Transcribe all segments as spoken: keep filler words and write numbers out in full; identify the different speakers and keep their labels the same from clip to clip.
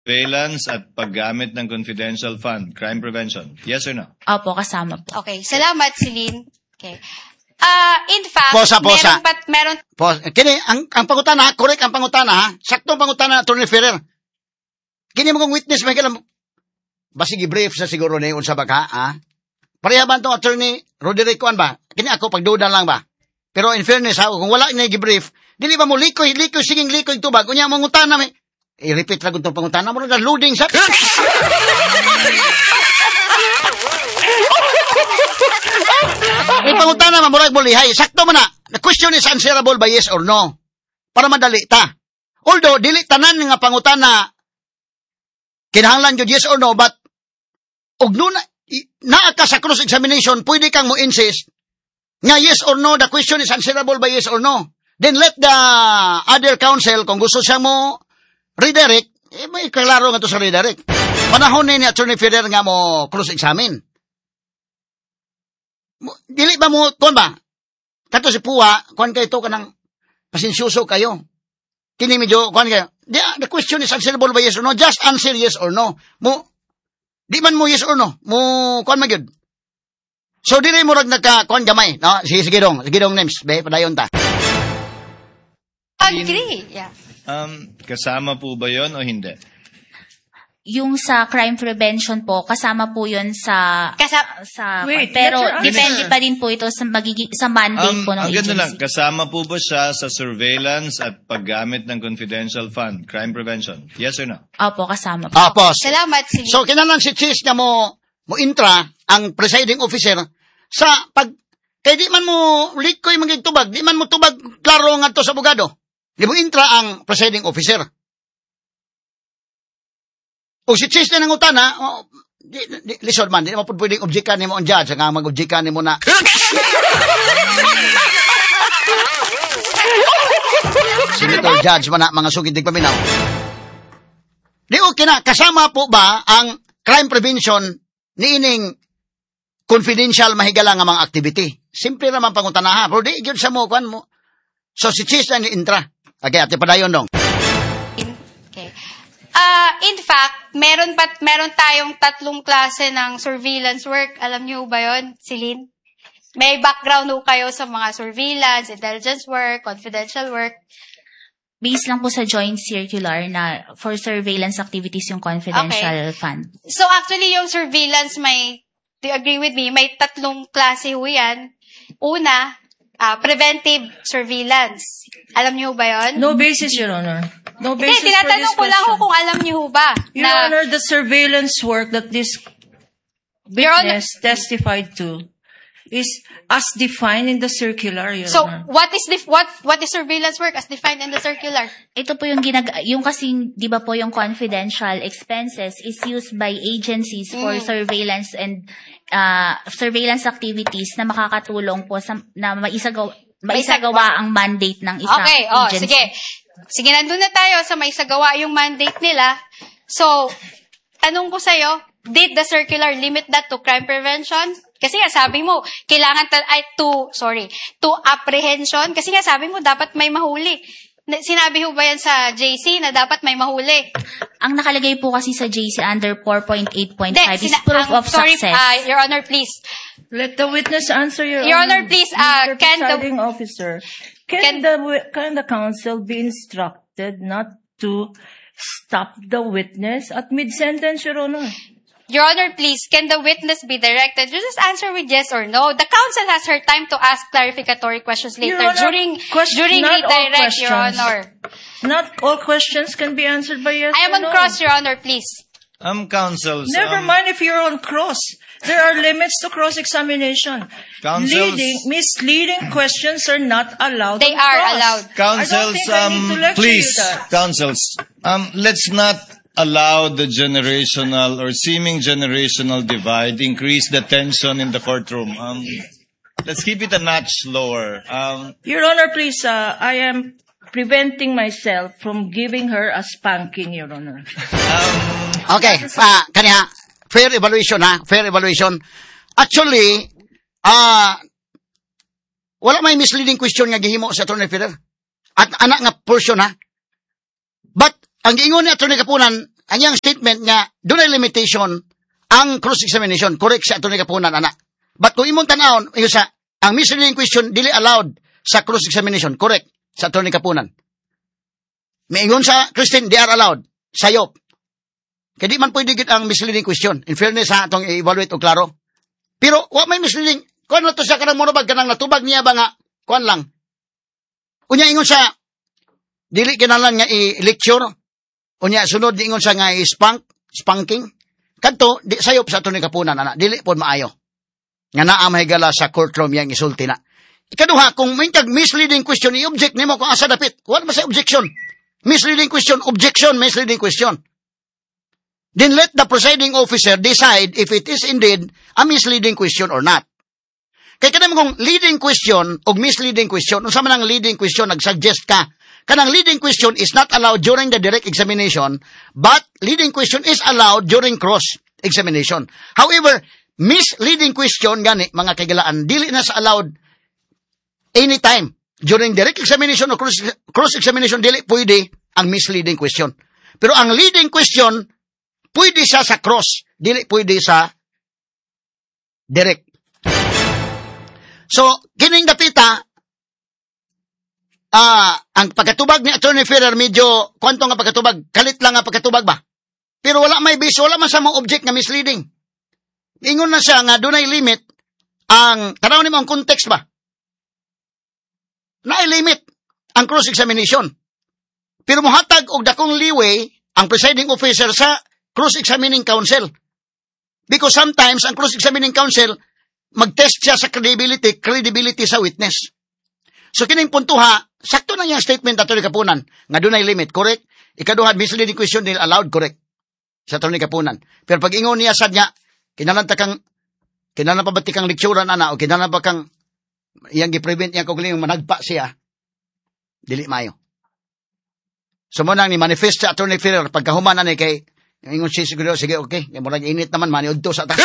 Speaker 1: surveillance at paggamit ng confidential fund, crime prevention. Yes or no?
Speaker 2: Opo, kasama po.
Speaker 3: Okay, salamat, Celine. Okay. Uh, in fact,
Speaker 4: Posa, posa.
Speaker 3: meron pat meron
Speaker 4: Pos, kini, ang, ang pangutana, correct ang pangutana, ha? Saktong pangutana, Attorney Ferrer. Kini mo kong witness, may kalam, basig i-brief sa siguro na yun sa baka, ha? Parehaban tong Attorney Roderick Kuan ba? Kini ako, pagduda lang ba? Pero in fairness, ha, kung wala na i-brief, dili ba mo likoy, likoy, siging likoy tubag, kunya mangutana, may, i-repeat lang itong pangutana mo, na loading sa... Yung pangutana, mamurag mo lihay. Sakto mo na. The question is answerable by yes or no. Para madali ta. Although, dili tanan nga pangutana, kinahanglan yun yes or no, but, og nuna, naa ka sa cross-examination, pwede kang mo insist, nga yes or no, the question is answerable by yes or no. Then let the other counsel, kung gusto siya mo redirect, eh, may klaro nga to sa redirect. Panahon ni Attorney Ferrer nga mo cross-examine. Dili ba mo, kuan ba? Kato si Puwa, kuan kayo ito ka ng pasensyoso kayo. Kini medyo, kuan kayo. The, the question is answerable by yes or no. Just answer yes or no. Mo, di man mo yes or no. Mo, kuan magyod. So, dili mo rag nagka, kuan gamay. No? Sige, sige dong. Sige dong, names. Be, padayon ta.
Speaker 3: agree. Yeah.
Speaker 1: Um, kasama po ba yon o hindi?
Speaker 2: Yung sa crime prevention po, kasama po yun sa...
Speaker 3: Kasa-
Speaker 2: sa
Speaker 5: Wait,
Speaker 2: pero
Speaker 5: that's your
Speaker 2: depende
Speaker 5: answer.
Speaker 2: pa din po ito sa, magigi, sa mandate
Speaker 1: Um,
Speaker 2: po ng
Speaker 1: ang ganda
Speaker 2: agency.
Speaker 1: lang, kasama po ba siya sa surveillance at paggamit ng confidential fund, crime prevention? Yes or no?
Speaker 2: Opo, kasama po.
Speaker 4: Tapos,
Speaker 3: Salamat, Celine.
Speaker 4: so, kinalang si Chis na mo, mo intra, ang presiding officer, sa pag, kaya di man mo, likoy magigtubag, di man mo tubag, klaro nga to sa abogado. Di mo intra ang presiding officer. O si Chis na nangutana, oh, di, di, listen man, di naman po pwedeng objekan ni mo ang judge, nga mag-objekan ni mo na, Senator Judge man na, mga sugitig paminaw. Di okay na, kasama po ba ang crime prevention ni ining confidential mahigala nga mga activity? Simple naman pangutana ha, pero di yun sa mo, kwan mo. So si Chis na ni intra. Okay, ate padayon dong.
Speaker 3: Okay. Uh, in fact, meron pa meron tayong tatlong klase ng surveillance work. Alam niyo ba 'yon, Celine? May background ho kayo sa mga surveillance, intelligence work, confidential work.
Speaker 2: Based lang po sa joint circular na for surveillance activities yung confidential
Speaker 3: Okay.
Speaker 2: fund.
Speaker 3: So actually, yung surveillance may, do you agree with me, may tatlong klase ho yan. Una, uh, preventive surveillance. Alam niyo ba 'yon?
Speaker 5: No basis, Your Honor. No
Speaker 3: Hindi,
Speaker 5: basis for
Speaker 3: tinatanong
Speaker 5: this
Speaker 3: ko lang ho
Speaker 5: question.
Speaker 3: kung alam niyo ho ba.
Speaker 5: Your
Speaker 3: na,
Speaker 5: Honor, the surveillance work that this
Speaker 3: Your Honor,
Speaker 5: witness testified to is as defined in the circular, Your
Speaker 3: so
Speaker 5: Honor.
Speaker 3: what is the what what is surveillance work as defined in the circular?
Speaker 2: Ito po yung ginag yung kasing 'di ba po yung confidential expenses is used by agencies for
Speaker 3: Mm.
Speaker 2: surveillance and uh, surveillance activities na makakatulong po sa na maisagawa maisagawa ang mandate ng isang
Speaker 3: Okay, oh,
Speaker 2: agency.
Speaker 3: sige. Sige, nandun na tayo sa may sagawa yung mandate nila. So, tanong ko sa'yo, did the circular limit that to crime prevention? Kasi nga sabi mo, kailangan, ta- ay, to, sorry, to apprehension. Kasi nga sabi mo, dapat may mahuli. Na- Sinabi mo ba yan sa J C na dapat may mahuli?
Speaker 2: Ang nakalagay po kasi sa J C under four point eight point
Speaker 3: Hindi,
Speaker 2: five is
Speaker 3: sina-
Speaker 2: proof
Speaker 3: ang-
Speaker 2: of
Speaker 3: sorry,
Speaker 2: success.
Speaker 3: ah, Your Honor, please.
Speaker 5: Let the witness answer, Your,
Speaker 3: Your Honor, please, uh,
Speaker 5: Mister
Speaker 3: can the-
Speaker 5: Presiding officer, can,
Speaker 3: can-
Speaker 5: the wi- can the counsel be instructed not to stop the witness at mid-sentence, Your Honor?
Speaker 3: Your Honor, please, can the witness be directed? You just answer with yes or no. The counsel has her time to ask clarificatory questions later
Speaker 5: Your Honor,
Speaker 3: during
Speaker 5: question-
Speaker 3: during
Speaker 5: not all
Speaker 3: redirect, Your
Speaker 5: questions.
Speaker 3: Honor.
Speaker 5: Not all questions can be answered by yes
Speaker 3: I am
Speaker 5: or
Speaker 3: on
Speaker 5: no.
Speaker 3: cross, Your Honor, please.
Speaker 1: Um, counsels.
Speaker 5: Never
Speaker 1: um,
Speaker 5: mind if you're on cross. There are limits to cross-examination.
Speaker 1: Counsels-
Speaker 5: Leading, misleading questions are not allowed
Speaker 3: They
Speaker 5: on
Speaker 3: are
Speaker 5: cross.
Speaker 3: allowed.
Speaker 5: I don't
Speaker 1: Counsels,
Speaker 5: think I need to
Speaker 1: um,
Speaker 5: lecture
Speaker 1: please,
Speaker 5: you that.
Speaker 1: counsels, um, let's not allow the generational or seeming generational divide increase the tension in the courtroom. Um, let's keep it a notch lower. Um,
Speaker 5: Your Honor, please, uh, I am preventing myself from giving her a spanking, Your Honor.
Speaker 4: Okay, ah, kaniha, fair evaluation ha, fair evaluation. Actually, ah, wala may misleading question nga gihimo sa Attorney Ferrer. At anak nga portion ha. But, ang giingon ni Attorney Kapunan, anyang statement nga, doon ay limitation ang cross-examination. Correct sa Atty. Kapunan, ana. But kung imong tanawon, yung sa, ang misleading question, dili allowed sa cross-examination. Correct sa Atty. Kapunan. Maingon sa Christine, they are allowed. Sayop. Kaya di man pwede gid ang misleading question. In fairness ha, itong i-evaluate o klaro. Pero, wa may misleading. Kuan na to siya kanang monobag, kanang natubag niya ba nga, kuan lang. Unya ingon sa, dili kinalan nga i-lecture. Unya, sunod di ingon sa nga i-spank, spanking. Kadto, di sayop sa Atty. Kapunan, ana. Dili po maayo. Nga naa mahigala sa courtroom yang isulti na. Ikaduha, kung may kag misleading question, i-object nimo kung asa dapit. What ba sa objection? Misleading question, objection, misleading question. Then let the presiding officer decide if it is indeed a misleading question or not. Kaya kanang kung leading question o misleading question, unsa man ang leading question, nag-suggest ka, kanang leading question is not allowed during the direct examination, but leading question is allowed during cross-examination. However, misleading question, gani, mga kagalaan, dili na sa allowed anytime. During direct examination o cross-examination, dili pwede ang misleading question. Pero ang leading question, pwede siya sa cross, dili pwede sa direct. So, kining dapita, ah, ang pagkatubag ni Attorney Ferrer, medyo, kwanto nga pagkatubag, kalit lang nga pagkatubag ba? Pero wala may base, wala man sa mga object nga misleading. Ingon na siya nga, doon ay limit, ang, tanaw ni mo ang context ba? Na-limit ang cross-examination. Pero muhatag og dakong leeway ang presiding officer sa cross-examining counsel. Because sometimes ang cross-examining counsel mag-test siya sa credibility, credibility sa witness. So kining puntuha, sakto na yung statement Atty. Kapunan nga doon ay limit, correct? Ikaduha, misleading question nil allowed, correct? Sa Atty. Kapunan. Pero pag ingon niya sad niya, kinalanta kang kinalanta pa batikang leksyuran ana o kinalanta pa kang iyang gi-prevent niya kung managpa siya, dili mayo. So mo nang ni manifest sa Atty. Ferrer pagkahuman na ni kay ingon siya siguro, sige, okay, kaya murag init naman, maniudto sa ta.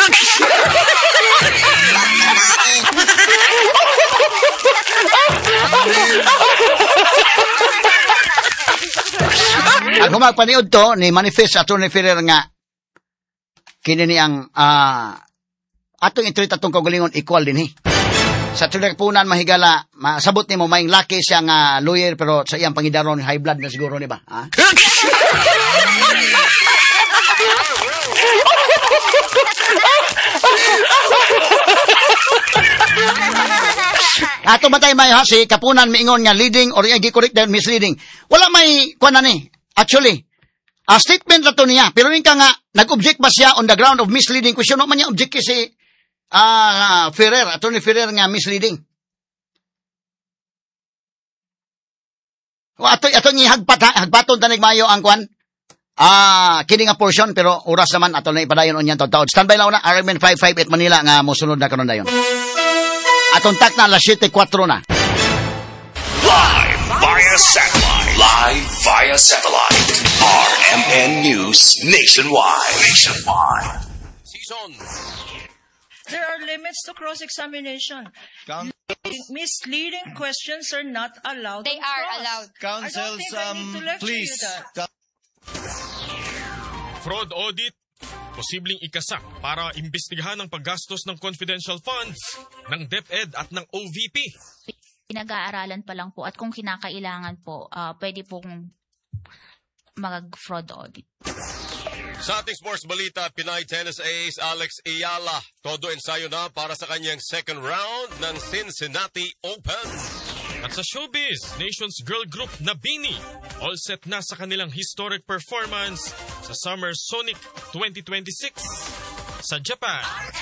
Speaker 4: Ang humagpaniud to, ni manifest sa Atty. Ferrer nga, kini ni ang, uh, atong ito'y tatong kagalingon, equal din eh. Sa Atty. Kapunan, mahigala, masabot ni mo, maing laki siya nga lawyer, pero sa iyang pangidaron, high blood na siguro, di ba? Ha? Ato ba tayo may ha, si Kapunan miingon nga leading or igi correct dahil misleading. Wala may kuan na ni. Actually, a statement na to niya. Pero rin ka nga, nag-object ba siya on the ground of misleading question? No man niya object si uh, Ferrer, Atty. Ferrer nga misleading. O ato, ato niya hagpat ha, hagpaton tanig mayo ang kuan. Ah, kidding a portion, pero oras naman ato na ipadayon on yan taod-taod. Standby lang na, R M N five five eight Manila nga mosunod na karon dayon. Atong tak na alas siyete kwatro na.
Speaker 6: Live via satellite. Live via satellite. R M N News Nationwide. Nationwide. Season.
Speaker 5: There are limits to cross-examination.
Speaker 1: Count-
Speaker 5: Misleading questions are not allowed.
Speaker 3: They
Speaker 5: on
Speaker 3: are
Speaker 5: cross.
Speaker 3: allowed.
Speaker 1: Councils,
Speaker 5: I don't think I need
Speaker 1: um,
Speaker 5: to lecture
Speaker 1: please.
Speaker 5: you that.
Speaker 1: Coun-
Speaker 7: Fraud audit, posibleng ikasak para imbestigahan ang paggastos ng confidential funds ng DepEd at ng O V P.
Speaker 2: Pinag-aaralan pa lang po at kung kinakailangan po, uh, pwede pong mag-fraud audit.
Speaker 8: Sa ating sports balita, Pinay tennis ace Alex Ayala. Todo ensayo na para sa kanyang second round ng Cincinnati Open.
Speaker 7: At sa showbiz, Nation's girl group na Bini, all set na sa kanilang historic performance sa Summer Sonic twenty twenty-six sa Japan.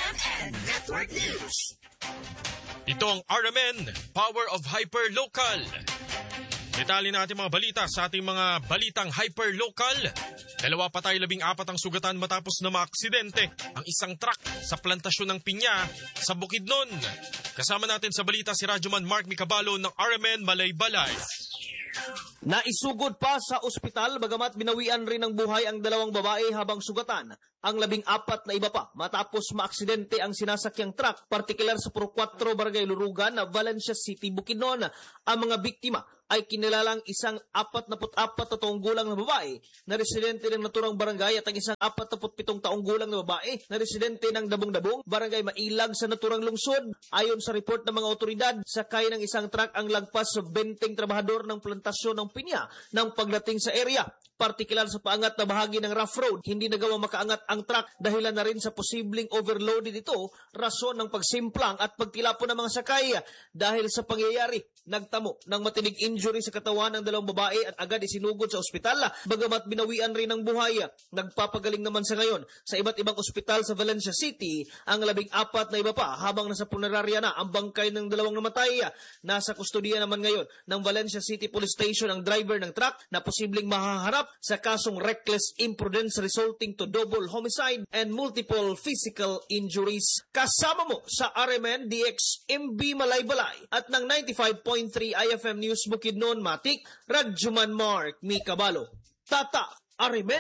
Speaker 7: Ito ang R M N, Power of Hyper Local. Detalye natin mga balita sa ating mga balitang hyper local. Dalawa pa tayo labing apat ang sugatan matapos na maaksidente ang isang truck sa plantasyon ng pinya sa Bukidnon. Kasama natin sa balita si Radyoman Mark Micabalo ng R M N Malay-Balay.
Speaker 9: Naisugod pa sa ospital bagamat binawian rin ng buhay ang dalawang babae habang sugatan ang labing apat na iba pa matapos maaksidente ang sinasakyang truck, partikular sa Puro Cuatro Barangay Lurugan, Valencia City, Bukidnon. Ang mga biktima ay kinilalang isang apat na apat na taong gulang na babae na residente ng naturang barangay at ang isang apat na pitong taong gulang na babae na residente ng Dabong-Dabong, barangay Mailag sa naturang lungsod. Ayon sa report ng mga otoridad, sakay ng isang truck ang lagpas sa benteng trabahador ng plantasyon ng pinya ng pagdating sa area. Partikular sa paangat na bahagi ng rough road, hindi nagawa makaangat ang truck dahilan na rin sa posibleng overloaded ito, rason ng pagsimplang at pagtilapon ng mga sakay. Dahil sa pangyayari, nagtamo ng matinig injury sa katawan ng dalawang babae at agad isinugod sa ospital, bagamat binawian rin ng buhay. Nagpapagaling naman sa ngayon sa iba't ibang ospital sa Valencia City ang labing apat na iba pa, habang nasa punerarya na ang bangkay ng dalawang namatay. Nasa kustodiya naman ngayon ng Valencia City Police Station ang driver ng truck na posibleng mahaharap sa kasong reckless imprudence resulting to double homicide and multiple physical injuries. Kasama mo sa R M N D X M B Malaybalay at ng ninety-five point three I F M News Bukidnon Matik, Radjuman Mark Mikabalo. Tata R M N.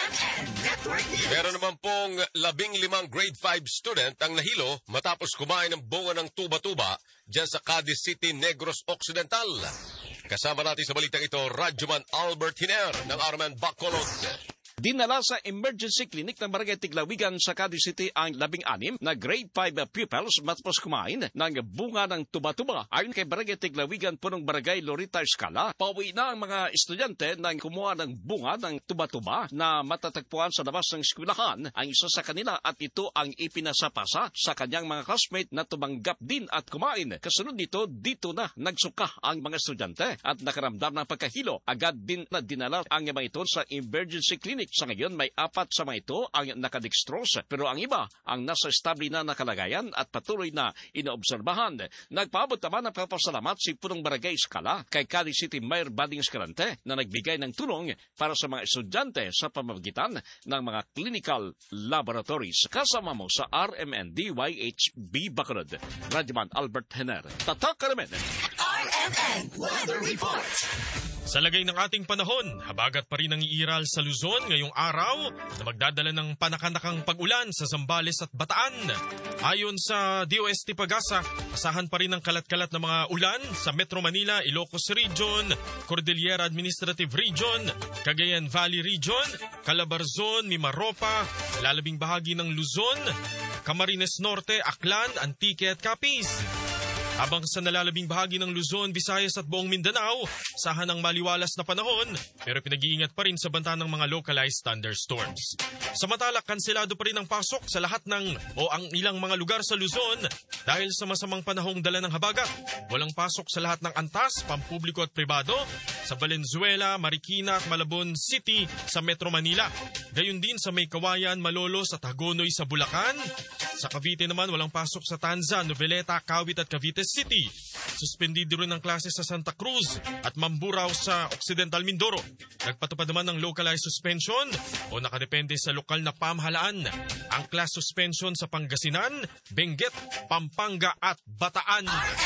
Speaker 8: Meron naman pong labing limang grade five student ang nahilo matapos kumain ng bunga ng tuba-tuba dyan sa Cadiz City, Negros Occidental. Kasama natin sa balitang ito, Radjuman Albert Hiner ng R M N Bacolod.
Speaker 10: Dinala sa emergency clinic ng Barangay Tiglawigan sa Cadiz City ang labing-anim na grade five pupils matapos kumain ng bunga ng tuba-tuba. Ayon kay Barangay Tiglawigan, punong Barangay Lorita Escala, pauwi na ang mga estudyante nang kumuha ng bunga ng tuba-tuba na matatagpuan sa labas ng eskwelahan. Ang isa sa kanila at ito ang ipinasapasa sa kanyang mga classmate na tumanggap din at kumain. Kasunod nito, dito na nagsuka ang mga estudyante at nakaramdam ng pagkahilo. Agad din na dinala ang mga ito sa emergency clinic. Sa ngayon, may apat sa mga ito ang nakadextrose, pero ang iba ang nasa stable na nakalagayan at patuloy na inoobserbahan. Nagpaabot naman ng papasalamat si punong Barangay Escala kay Cadiz City Mayor Bading Escalante na nagbigay ng tulong para sa mga estudyante sa pamamagitan ng mga clinical laboratories. Kasama mo sa R M N D Y H B Bacolod, Radjuman Albert Hiner. Tatak R M N.
Speaker 6: R M N Weather Report.
Speaker 7: Sa lagay ng ating panahon, habagat pa rin ang iiral sa Luzon ngayong araw na magdadala ng panakanakang pag-ulan sa Zambales at Bataan. Ayon sa D O S T Pagasa, asahan pa rin ang kalat-kalat na mga ulan sa Metro Manila, Ilocos Region, Cordillera Administrative Region, Cagayan Valley Region, Calabarzon, Mimaropa, lalabing bahagi ng Luzon, Camarines Norte, Aklan, Antique at Capiz. Habang sa nalalabing bahagi ng Luzon, Visayas at buong Mindanao, sahan ng maliwalas na panahon, pero pinag-iingat pa rin sa banta ng mga localized thunderstorms. Samantala, kanselado pa rin ang pasok sa lahat ng o ang ilang mga lugar sa Luzon dahil sa masamang panahong dala ng habagat. Walang pasok sa lahat ng antas, pampubliko at pribado sa Valenzuela, Marikina at Malabon City sa Metro Manila. Gayun din sa May Kawayan, Malolos at Hagonoy sa Bulacan. Sa Cavite naman, walang pasok sa Tanza, Noveleta, Kawit at Cavite City. Suspendido rin ang klase sa Santa Cruz at Mamburao sa Occidental Mindoro. Nagpatupad naman ng localized suspension o nakadepende sa lokal na pamahalaan ang class suspension sa Pangasinan, Benguet, Pampanga at Bataan.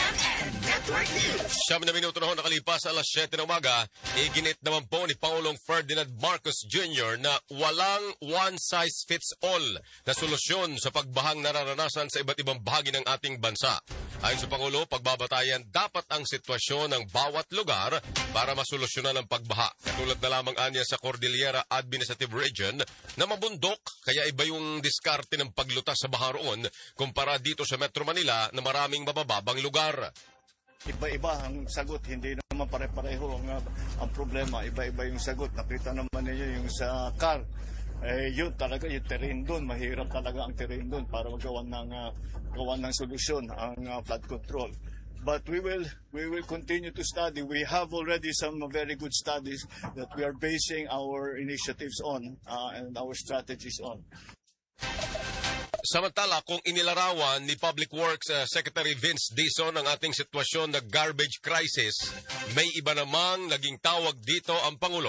Speaker 8: Siyam na minuto na ho nakalipas alas siyete ng umaga, iginit naman po ni Pangulong Ferdinand Marcos Junior na walang one-size-fits-all na solusyon sa pagbahang nararanasan sa iba't ibang bahagi ng ating bansa. Ayon sa Pangulo, pagbabatayan dapat ang sitwasyon ng bawat lugar para masolusyonan ang pagbaha. Katulad na lamang anya sa Cordillera Administrative Region na mabundok, kaya iba yung diskarte ng paglutas sa baha roon kumpara dito sa Metro Manila na maraming mabababang lugar.
Speaker 11: Iba-iba ang sagot, hindi naman pare-pareho ang, ang problema. Iba-iba yung sagot. Nakita naman niyo yung sa car. Eh, yun talaga, yung terrain doon. Mahirap talaga ang terrain doon para magawa ng, uh, gawan ng solusyon ang uh, flood control. But we will we will continue to study. We have already some very good studies that we are basing our initiatives on uh, and our strategies on.
Speaker 8: Samantala, kung inilarawan ni Public Works uh, Secretary Vince Dizon ang ating sitwasyon na garbage crisis, may iba namang naging tawag dito ang Pangulo.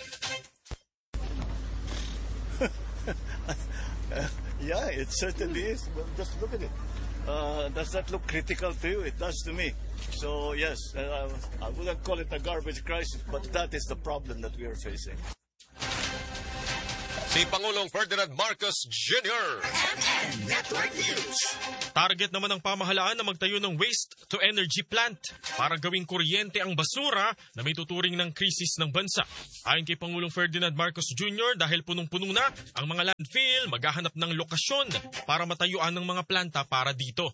Speaker 11: uh, yeah, it certainly is. Well, just look at it. Uh, does that look critical to you? It does to me. So, yes, uh, I wouldn't call it a garbage crisis, but that is the problem that we are facing.
Speaker 8: si Pangulong Ferdinand Marcos Junior
Speaker 6: Network News.
Speaker 7: Target naman ng pamahalaan na magtayo ng waste-to-energy plant para gawing kuryente ang basura na may tuturing ng krisis ng bansa. Ayon kay Pangulong Ferdinand Marcos Junior, dahil punong-puno na ang mga landfill, maghahanap ng lokasyon para matayuan ng mga planta para dito.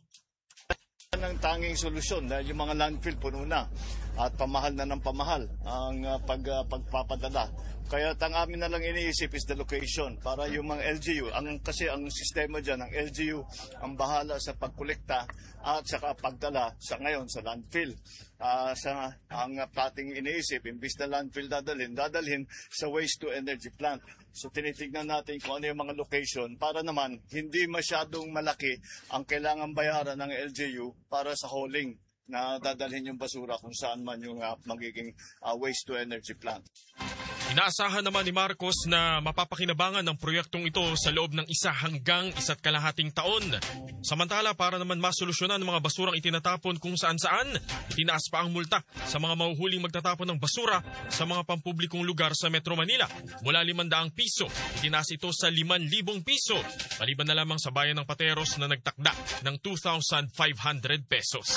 Speaker 11: Yan ang tanging solusyon dahil yung mga landfill puno na at pamahal na ng pamahal ang uh, pag, uh, pagpapadala. Kaya ang amin na lang iniisip is the location para yung mga L G U, ang, kasi ang sistema dyan, ang L G U ang bahala sa pagkolekta at saka pagdala sa ngayon sa landfill. Uh, sa ang pating iniisip, imbis na landfill dadalhin, dadalhin sa waste to energy plant. So tinitignan natin kung ano yung mga location para naman hindi masyadong malaki ang kailangan bayaran ng L G U para sa hauling na dadalhin yung basura kung saan man yung uh, magiging uh, waste to energy plant.
Speaker 7: Inaasahan naman ni Marcos na mapapakinabangan ng proyektong ito sa loob ng isa hanggang isa't kalahating taon. Samantala, para naman masolusyonan ang mga basurang itinatapon kung saan-saan, itinaas pa ang multa sa mga mahuhuling magtatapon ng basura sa mga pampublikong lugar sa Metro Manila. Mula limandang piso, itinaas ito sa limang libong piso, maliban na lamang sa bayan ng Pateros na nagtakda ng two thousand five hundred pesos.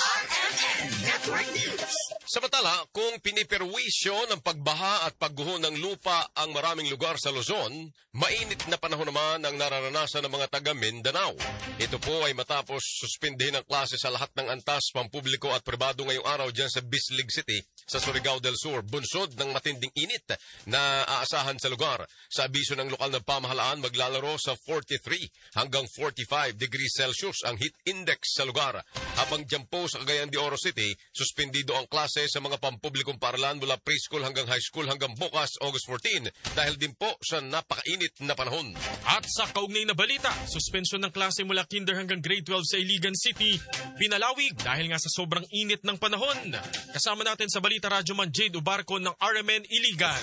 Speaker 6: Network News.
Speaker 8: Samantala, kung piniperwisyo ng pagbaha at pagguho ng lupa ang maraming lugar sa Luzon, mainit na panahon naman ang nararanasan ng mga taga Mindanao. Ito po ay matapos suspindihin ang klase sa lahat ng antas, pampubliko at pribado ngayong araw dyan sa Bislig City sa Surigao del Sur, bunsod ng matinding init na aasahan sa lugar. Sa abiso ng lokal na pamahalaan, maglalaro sa forty-three hanggang forty-five degrees Celsius ang heat index sa lugar. Habang dyan po sa Cagayan de Oro City, suspendido ang klase sa mga pampublikong paaralan mula preschool hanggang high school hanggang bukas August fourteen dahil din po sa napakainit na panahon.
Speaker 7: At sa kaugnay na balita, suspensyon ng klase mula kinder hanggang grade twelve sa Iligan City, pinalawig dahil nga sa sobrang init ng panahon. Kasama natin sa balita Radyoman Jade Ubarco ng R M N Iligan.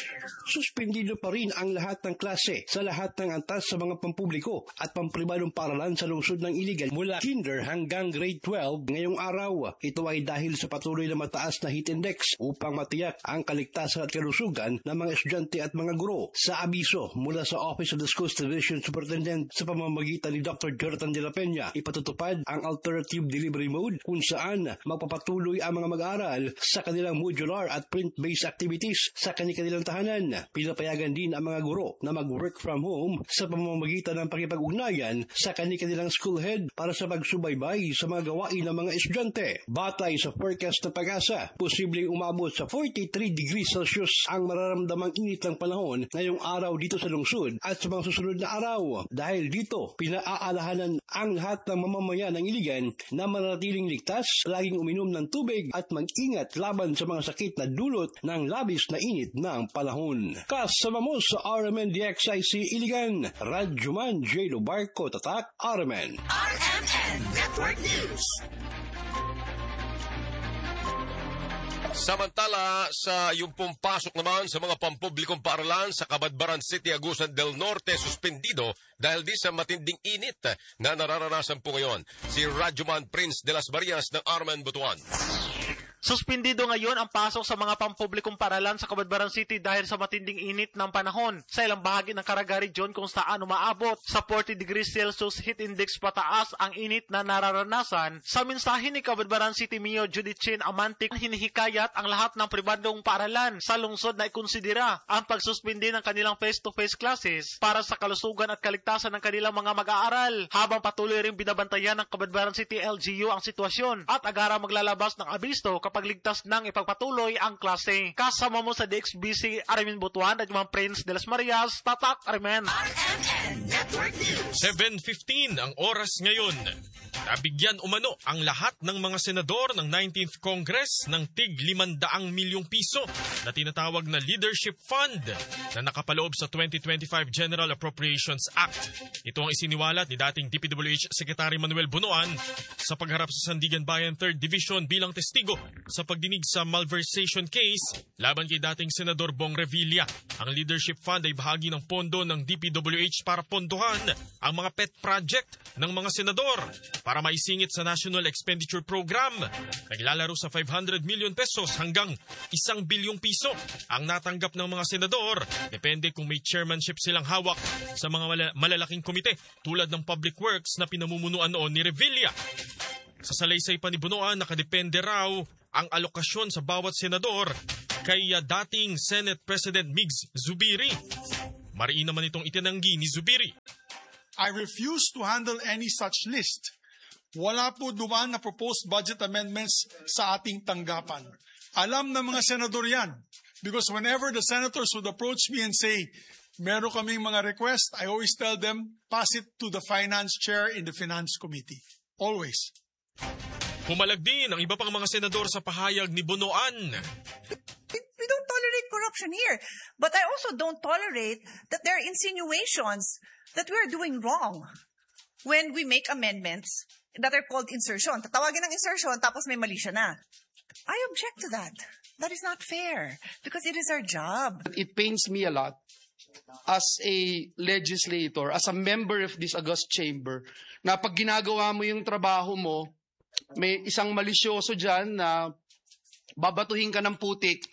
Speaker 12: Suspendido pa rin ang lahat ng klase sa lahat ng antas sa mga pampubliko at pampribadong paaralan sa lungsod ng Iligan mula kinder hanggang grade twelve ngayong araw. Ito ay dahil sa patuloy na mataas na heat index upang matiyak ang kaligtasan at kalusugan ng mga estudyante at mga guro. Sa abiso mula sa Office of the Schools Division Superintendent sa pamamagitan ni Doctor Jonathan de la Peña, ipatutupad ang alternative delivery mode kung saan magpapatuloy ang mga mag-aaral sa kanilang modular at print-based activities sa kanilang tahanan. Pinapayagan din ang mga guro na mag-work from home sa pamamagitan ng pakipag-ugnayan sa kanilang school head para sa pagsubaybay sa mga gawain ng mga estudyante. Batay sa forecast ng Pag-asa, posibleng umabot sa forty-three degrees Celsius ang mararamdamang init ng panahon ngayong araw dito sa lungsod at sa mga susunod na araw. Dahil dito, pinaaalahanan ang lahat ng mamamayan ng Iligan na manatiling ligtas, laging uminom ng tubig at mag-ingat laban sa mga sakit na dulot ng labis na init ng panahon. Kasama mo sa R M N D X I C Iligan, Radyoman J. Lubarco, Tatak, R M N.
Speaker 6: R M N Network News.
Speaker 8: Samantala, sa yung pumpasok naman sa mga pampublikong paaralan sa Cabadbaran City, Agusan del Norte, suspendido dahil di sa matinding init na nararanasan po ngayon. Si Radyoman Prince de las Marias ng R M N Butuan.
Speaker 13: Suspendido ngayon ang pasok sa mga pampublikong paaralan sa Cabadbaran City dahil sa matinding init ng panahon. Sa ilang bahagi ng Caraga Region kung saan umaabot sa forty degrees Celsius heat index pataas ang init na nararanasan. Sa mensahe ni Cabadbaran City Mayor Judith Chin Amantic, hinihikayat ang lahat ng pribadong paaralan sa lungsod na ikonsidera ang pagsuspindi ng kanilang face-to-face classes para sa kalusugan at kaligtasan ng kanilang mga mag-aaral. Habang patuloy rin binabantayan ng Cabadbaran City L G U ang sitwasyon at agara maglalabas ng abisto kapag ligtas nang ipagpatuloy ang klase. Kasama mo sa D X B C R M N Butuan at yung Prince de las Marias, Tatak, R M N.
Speaker 7: seven fifteen ang oras ngayon. Nabigyan umano ang lahat ng mga senador ng nineteenth Congress ng tig limandaang milyong piso na tinatawag na Leadership Fund na nakapaloob sa twenty twenty-five General Appropriations Act. Ito ang isiniwalat ni dating D P W H Secretary Manuel Bunoan sa pagharap sa Sandigan Bayan third Division bilang testigo sa pagdinig sa malversation case laban kay dating Senador Bong Revilla. Ang Leadership Fund ay bahagi ng pondo ng D P W H para pondohan ang mga pet project ng mga senador para para maisingit sa National Expenditure Program. Naglalaro sa five hundred million pesos hanggang isang bilyong piso ang natanggap ng mga senador. Depende kung may chairmanship silang hawak sa mga mala- malalaking komite tulad ng Public Works na pinamumunuan noon ni Revilla. Sa salaysay pa ni Bunoan, nakadepende raw ang alokasyon sa bawat senador kay uh, dating Senate President Migs Zubiri. Mariin naman itong itinanggi ni Zubiri.
Speaker 14: I refuse to handle any such list. Wala po dumaan na proposed budget amendments sa ating tanggapan. Alam ng mga senador yan. Because whenever the senators would approach me and say, meron kaming mga request, I always tell them, pass it to the finance chair in the finance committee. Always.
Speaker 7: Pumalag din ang iba pang mga senador sa pahayag ni Bunoan.
Speaker 15: We don't tolerate corruption here. But I also don't tolerate that there are insinuations that we're doing wrong when we make amendments that are called insertion. Tatawagin ng insertion, tapos may mali siya na. I object to that. That is not fair because it is our job.
Speaker 16: It pains me a lot as a legislator, as a member of this august chamber, na pag ginagawa mo yung trabaho mo, may isang malisyoso dyan na babatuhin ka ng putik.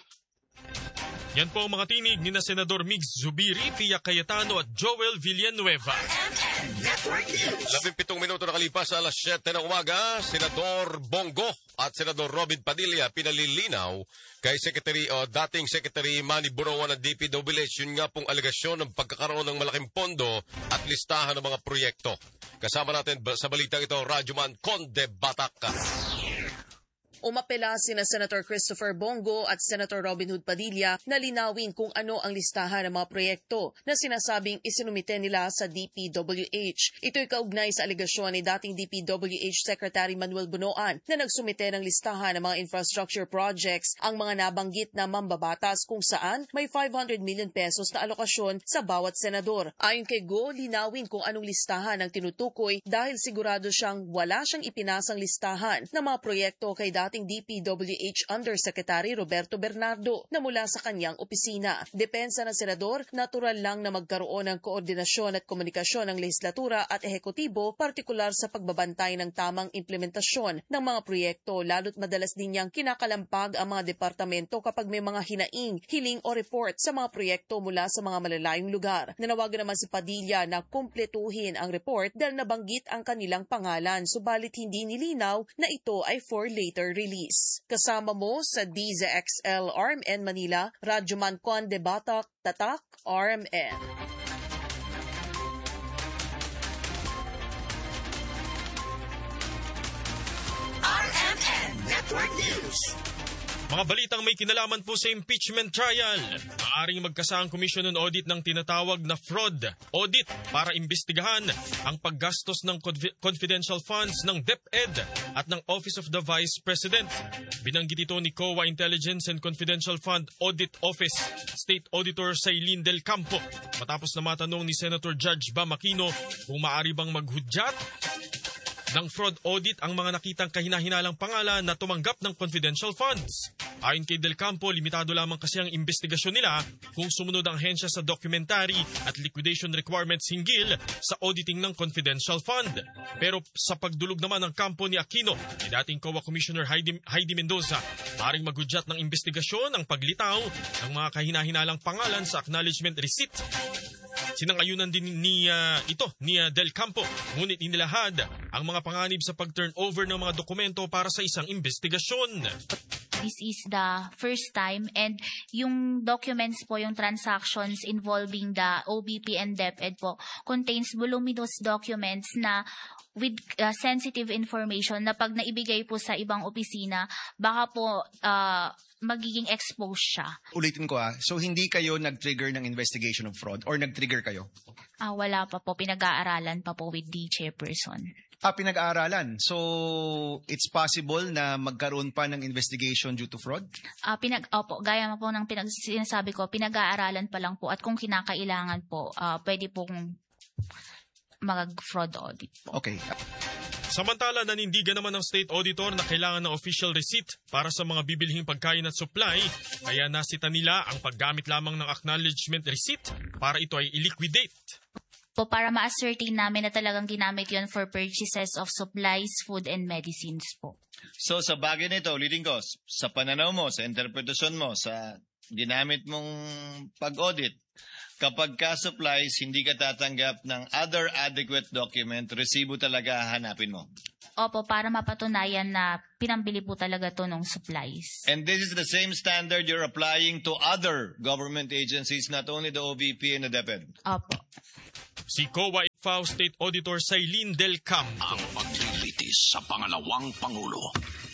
Speaker 7: Yan po ang mga tinig ni na Senador Migs Zubiri, Pia Cayetano at Joel Villanueva.
Speaker 8: Labing-pitong minuto nakalipas sa alas siyete ng umaga, Senador Bongo at Senador Robin Padilla pinalilinaw kay Secretary o dating Secretary Manny Bunoan ng D P W H yun nga pong alegasyon ng pagkakaroon ng malaking pondo at listahan ng mga proyekto. Kasama natin sa balitang ito, Radyoman Conde Batak.
Speaker 17: Umapela sina Senator Christopher Bongo at Senator Robin Hood Padilla na linawin kung ano ang listahan ng mga proyekto na sinasabing isinumite nila sa D P W H. Ito'y kaugnay sa alegasyon ni dating D P W H Secretary Manuel Bunoan na nagsumite ng listahan ng mga infrastructure projects ang mga nabanggit na mambabatas kung saan may five hundred million pesos na alokasyon sa bawat senador. Ayon kay Go, linawin kung anong listahan ang tinutukoy dahil sigurado siyang wala siyang ipinasang listahan ng mga proyekto kay dating ating D P W H Undersecretary Roberto Bernardo na mula sa kanyang opisina. Depensa ng senador, natural lang na magkaroon ng koordinasyon at komunikasyon ng lehislatura at ehekutibo, partikular sa pagbabantay ng tamang implementasyon ng mga proyekto, lalo't madalas din niyang kinakalampag ang mga departamento kapag may mga hinaing, hiling o report sa mga proyekto mula sa mga malalayong lugar. Nanawagan naman si Padilla na kumpletuhin ang report dahil nabanggit ang kanilang pangalan, subalit hindi nilinaw na ito ay for later release. Kasama mo sa D Z X L R M N Manila, Radyoman Conde Batak, Tatak, R M N.
Speaker 6: R M N Network News.
Speaker 7: Mga balitang may kinalaman po sa impeachment trial. Maaring magkasa ang Commission on Audit ng tinatawag na fraud audit para imbestigahan ang paggastos ng confidential funds ng DepEd at ng Office of the Vice President. Binanggit ito ni C O A Intelligence and Confidential Fund Audit Office State Auditor Sailin Del Campo matapos na matanong ni Senator Judge Bam Aquino kung maaari bang maghudyat ng fraud audit ang mga nakitang kahinahinalang pangalan na tumanggap ng confidential funds. Ayon kay Del Campo, limitado lamang kasi ang investigasyon nila kung sumunod ang hensya sa documentary at liquidation requirements hinggil sa auditing ng confidential fund. Pero sa pagdulog naman ng kampo ni Aquino, ni dating C O A Commissioner Heidi, Heidi Mendoza, maaaring maghudyat ng investigasyon ang paglitaw ng mga kahinahinalang pangalan sa acknowledgement receipt. Sinangayunan din ni uh, ito ni uh, Del Campo, ngunit inilahad ang mga panganib sa pag-turnover ng mga dokumento para sa isang investigasyon.
Speaker 2: This is the first time and yung documents po, yung transactions involving the O B P and DepEd po contains voluminous documents na with uh, sensitive information na pag naibigay po sa ibang opisina, baka po uh, magiging exposed siya.
Speaker 18: Ulitin ko ah, so hindi kayo nag-trigger ng investigation of fraud or nag-trigger kayo?
Speaker 2: Ah, wala pa po, pinag-aaralan pa po with the chairperson.
Speaker 18: Ah, pinag-aaralan. So, it's possible na magkaroon pa ng investigation due to fraud?
Speaker 2: Ah, pinag opo, gaya mo po ng pinag sinasabi ko, pinag-aaralan pa lang po at kung kinakailangan po, ah, pwede pong mag-fraud audit po.
Speaker 18: Okay.
Speaker 7: Samantala, nanindigan naman ng State Auditor na kailangan ng official receipt para sa mga bibilhing pagkain at supply, kaya nasita nila ang paggamit lamang ng acknowledgement receipt para ito ay i-liquidate.
Speaker 2: po para ma-ascertain namin na talagang ginamit yon for purchases of supplies, food, and medicines po.
Speaker 1: So sa bagay nito, ulitin ko, sa pananaw mo, sa interpretasyon mo, sa ginamit mong pag-audit, kapag ka supplies, hindi ka tatanggap ng other adequate document, resibo talaga hanapin mo.
Speaker 2: Opo, para mapatunayan na pinambili po talaga to ng supplies.
Speaker 1: And this is the same standard you're applying to other government agencies, not only the O V P and the DepEd.
Speaker 2: Opo.
Speaker 7: Si C O A I C F A O State Auditor Sailin Del Campo.
Speaker 6: Ang paglilitis sa pangalawang Pangulo.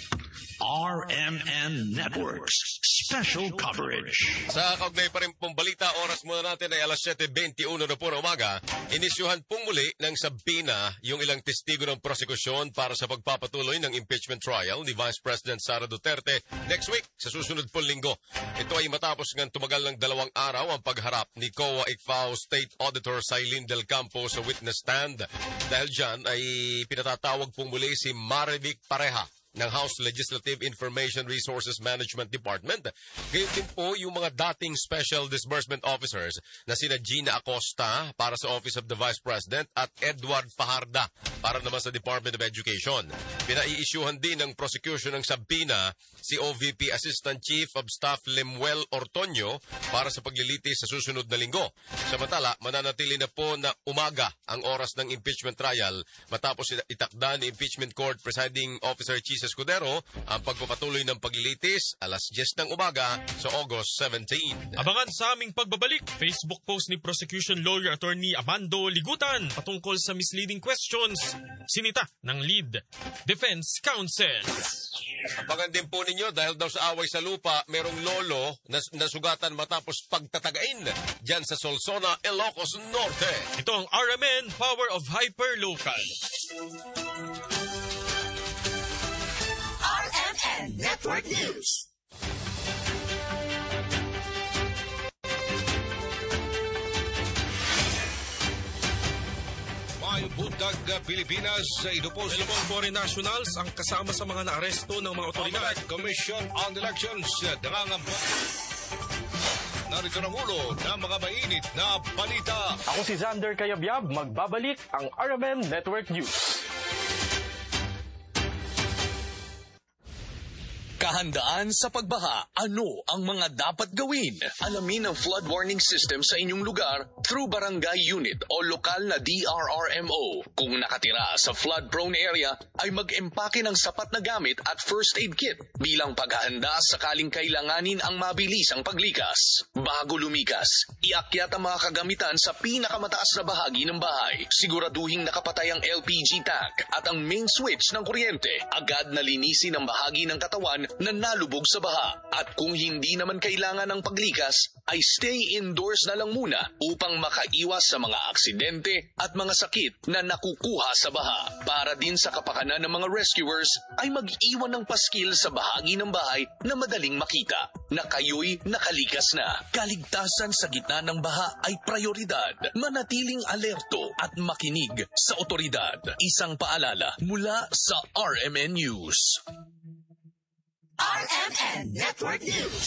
Speaker 6: R M N Networks Special Coverage.
Speaker 8: Sa kaugnay pa rin pong balita, oras muna natin ay alas siyete twenty-one na po na umaga. Inisyuhan pong muli ng sabina yung ilang testigo ng prosekusyon para sa pagpapatuloy ng impeachment trial ni Vice President Sara Duterte next week sa susunod pong linggo. Ito ay matapos ng tumagal ng dalawang araw ang pagharap ni C O A I C F A O State Auditor Sailin Del Campo sa witness stand. Dahil dyan ay pinatatawag pong muli si Marivic Pareha ng House Legislative Information Resources Management Department. Gayon din po yung mga dating Special Disbursement Officers na sina Gina Acosta para sa Office of the Vice President at Edward Fajarda para naman sa Department of Education. Pinaiisyuhan din ng prosecution ng sabina si O V P Assistant Chief of Staff Lemuel Ortonio para sa paglilitis sa susunod na linggo. Samantala, mananatili na po na umaga ang oras ng impeachment trial matapos itakda ni Impeachment Court Presiding Officer Chis Escudero ang pagpapatuloy ng paglilitis alas diyes ng umaga sa August seventeenth.
Speaker 7: Abangan sa aming pagbabalik, Facebook post ni Prosecution Lawyer Attorney Amando Ligutan patungkol sa misleading questions sinita ng lead defense counsel.
Speaker 8: Abangan din po ninyo dahil daw sa away sa lupa, merong lolo na nasugatan matapos pagtatagain dyan sa Solsona, Ilocos Norte.
Speaker 7: Ito ang R M N Power of Hyperlocal.
Speaker 6: R M N Network News.
Speaker 7: May buntag Pilipinas sa ito po dalawang foreign nationals ang kasama sa mga naaresto ng mga otoridad.
Speaker 19: Commission on Elections nangangamba. Narito na ulo ng mga mainit na balita.
Speaker 20: Ako si Xander Kayabyab, magbabalik ang R M N Network News.
Speaker 21: Kahandaan sa pagbaha, ano ang mga dapat gawin? Alamin ang flood warning system sa inyong lugar through barangay unit o lokal na D R R M O. Kung nakatira sa flood-prone area, ay mag-empake ng sapat na gamit at first aid kit bilang paghahanda sakaling kailanganin ang mabilisang paglikas. Bago lumikas, iakyat ang mga kagamitan sa pinakamataas na bahagi ng bahay. Siguraduhing nakapatay ang L P G tank at ang main switch ng kuryente. Agad na linisin ang bahagi ng katawan na nalubog sa baha. At kung hindi naman kailangan ng paglikas, ay stay indoors na lang muna upang makaiwas sa mga aksidente at mga sakit na nakukuha sa baha. Para din sa kapakanan ng mga rescuers, ay mag-iwan ng paskil sa bahagi ng bahay na madaling makita na kayo'y nakalikas na. Kaligtasan sa gitna ng baha ay prioridad. Manatiling alerto at makinig sa otoridad. Isang paalala mula sa R M N News.
Speaker 6: R M N Network News.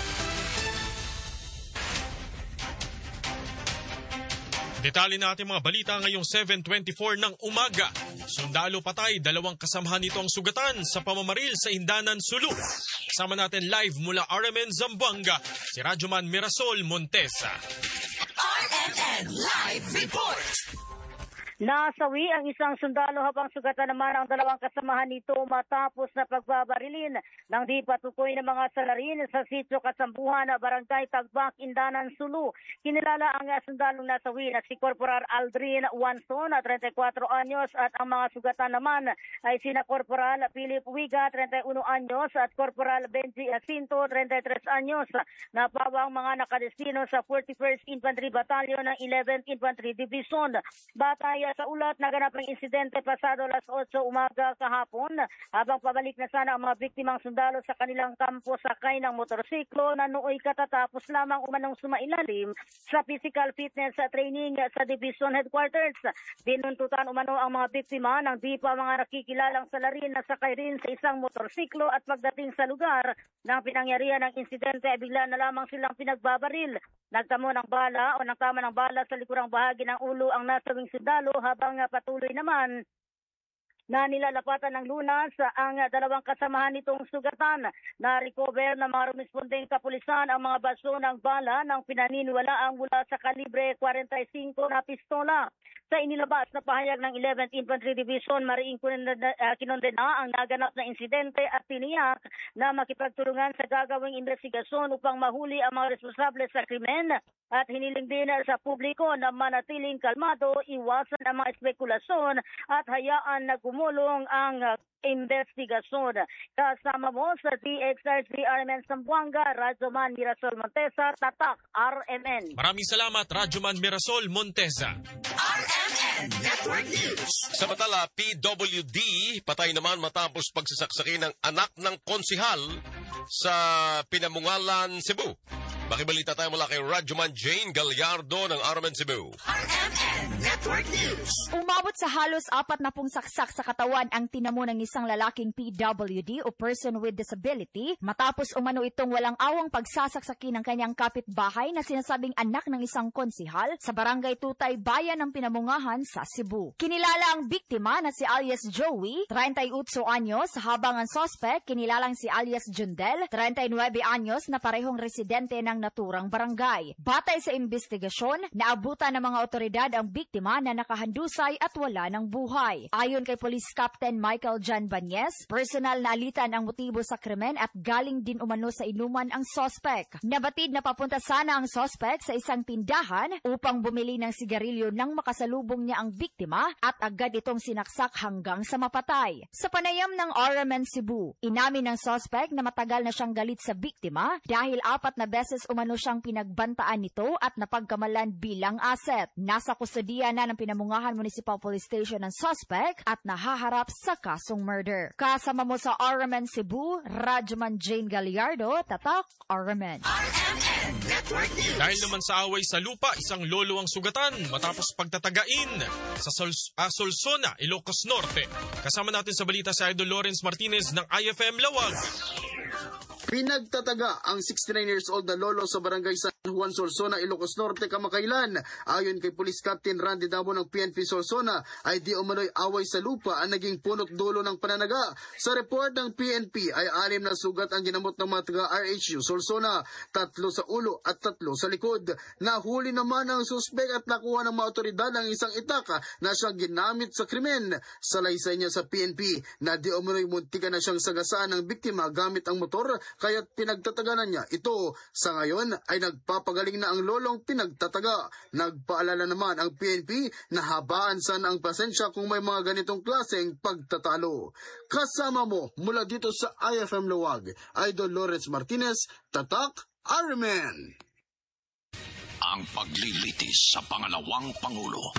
Speaker 7: Detalye natin mga balita ngayong seven twenty-four ng umaga. Sundalo patay, dalawang kasamahan nito ang sugatan sa pamamaril sa Hindanan, Sulu. Kasama natin live mula R M N Zamboanga, si Radyoman Mirasol Montesa.
Speaker 6: R M N Live Report.
Speaker 22: Nasawi ang isang sundalo habang sugatan naman ang dalawang kasamahan nito matapos na pagbabarilin ng di patukoy na mga salarin sa sitio Kasambuhan, Barangay Tagbak, Hindanan, Sulu. Kinilala ang sundalong nasawi na si Corporal Aldrin Wanson, thirty-four anyos, at ang mga sugatan naman ay sina Corporal Philip Wiga, thirty-one anyos, at Corporal Benji Jacinto, thirty-three anyos, na pawang mga nakadestino sa forty-first Infantry Battalion ng eleventh Infantry Division. Batay sa ulat, naganap ang insidente pasado alas eight umaga kahapon habang pabalik na sana ang mga biktimang sundalo sa kanilang kampo sakay ng motorsiklo na nooy katatapos lamang umanong sumailalim sa physical fitness training sa Division Headquarters. Binuntutan umano ang mga biktima ng di pa mga nakikilalang salarin na sakay rin sa isang motorsiklo at pagdating sa lugar ng pinangyarihan ng insidente ay bigla na lamang silang pinagbabaril. Nagtamo ng bala o nagtama ng bala sa likurang bahagi ng ulo ang nasabing sundalo habang uh, patuloy naman na nilalapatan ng lunas ang dalawang kasamahan nitong sugatan. Na-recover ng mga rumispondeng kapulisan ang mga baso ng bala ng pinaniniwalaang mula sa kalibre forty-five na pistola. Sa inilabas na pahayag ng eleventh Infantry Division, mariing kinondena ang naganap na insidente at tiniyak na makipagtulungan sa gagawing investigasyon upang mahuli ang mga responsable sa krimen at hiniling din sa publiko na manatiling kalmado, iwasan ang mga espekulasyon at hayaan na gumulong ang investigasyon. Kasama mo sa D X R C R M N Zamboanga, Radyoman Mirasol Montesa, Tatak R M N.
Speaker 7: Maraming salamat, Radyoman Mirasol Montesa.
Speaker 6: R M N Network News.
Speaker 8: Samantala, P W D patay naman matapos pagsasaksakin ng anak ng konsihal sa Pinamungalan, Cebu. Makibalita tayo mula kay Radyoman Jane Gallardo ng R M N Cebu.
Speaker 6: R M N Network News.
Speaker 3: Umabot sa halos apat na pung saksak sa katawan ang tinamo ng isang lalaking P W D o person with disability matapos umano itong walang awang pagsasaksakin ng kanyang kapitbahay na sinasabing anak ng isang konsihal sa Barangay Tutay, Bayan ng Pinamungahan sa Cebu. Kinilala ang biktima na si alias Joey, thirty-eight anyos, habang ang suspect kinilalang si alias Jundel, thirty-nine anyos, na parehong residente ng naturang barangay. Batay sa investigasyon, naabutan ng mga otoridad ang biktima na nakahandusay at wala ng buhay. Ayon kay Police Captain Michael John Banyes, personal na alitan ang motibo sa krimen at galing din umano sa inuman ang suspect. Nabatid na papunta sana ang suspect sa isang tindahan upang bumili ng sigarilyo nang makasalubong niya ang biktima at agad itong sinaksak hanggang sa mapatay. Sa panayam ng R M N Cebu, inamin ng suspect na matagal na siyang galit sa biktima dahil apat na beses umano siyang pinagbantaan nito at napagkamalan bilang asset. Nasa kustodiya na ng Pinamungahan Municipal Police Station ang suspect at nahaharap sa kasong murder. Kasama mo sa R M N Cebu, Radyoman Jane Gallardo, Tatak, R M N.
Speaker 6: R M N Network News.
Speaker 7: Dahil naman sa away sa lupa, isang lolo ang sugatan matapos pagtatagain sa Sol uh, Solsona, Ilocos Norte. Kasama natin sa balita si Idol Lawrence Martinez ng I F M Lawag.
Speaker 4: Pinagtataga ang sixty-nine years old na lolo sa barangay San Juan, Solsona, Ilocos Norte, kamakailan. Ayon kay Police Captain Randy Damo ng P N P Solsona, ay di umano'y away sa lupa ang naging punot dulo ng pananaga. Sa report ng P N P ay anim na sugat ang ginamot ng mga taga R H U Solsona, tatlo sa ulo at tatlo sa likod. Nahuli naman ang suspek at nakuha ng mga otoridad ang isang itaka na siyang ginamit sa krimen. Salaysay niya sa P N P na di umano'y muntika na siyang sagasaan ng biktima gamit ang motor, kaya't pinagtataganan niya ito. Sa ngayon ay nagpapagaling na ang lolong pinagtataga. Nagpaalala naman ang P N P na habaan sana ang pasensya kung may mga ganitong klaseng pagtatalo. Kasama mo mula dito sa I F M Lawag, Idol Lawrence Martinez, Tatak, R M N.
Speaker 21: Ang paglilitis sa pangalawang Pangulo.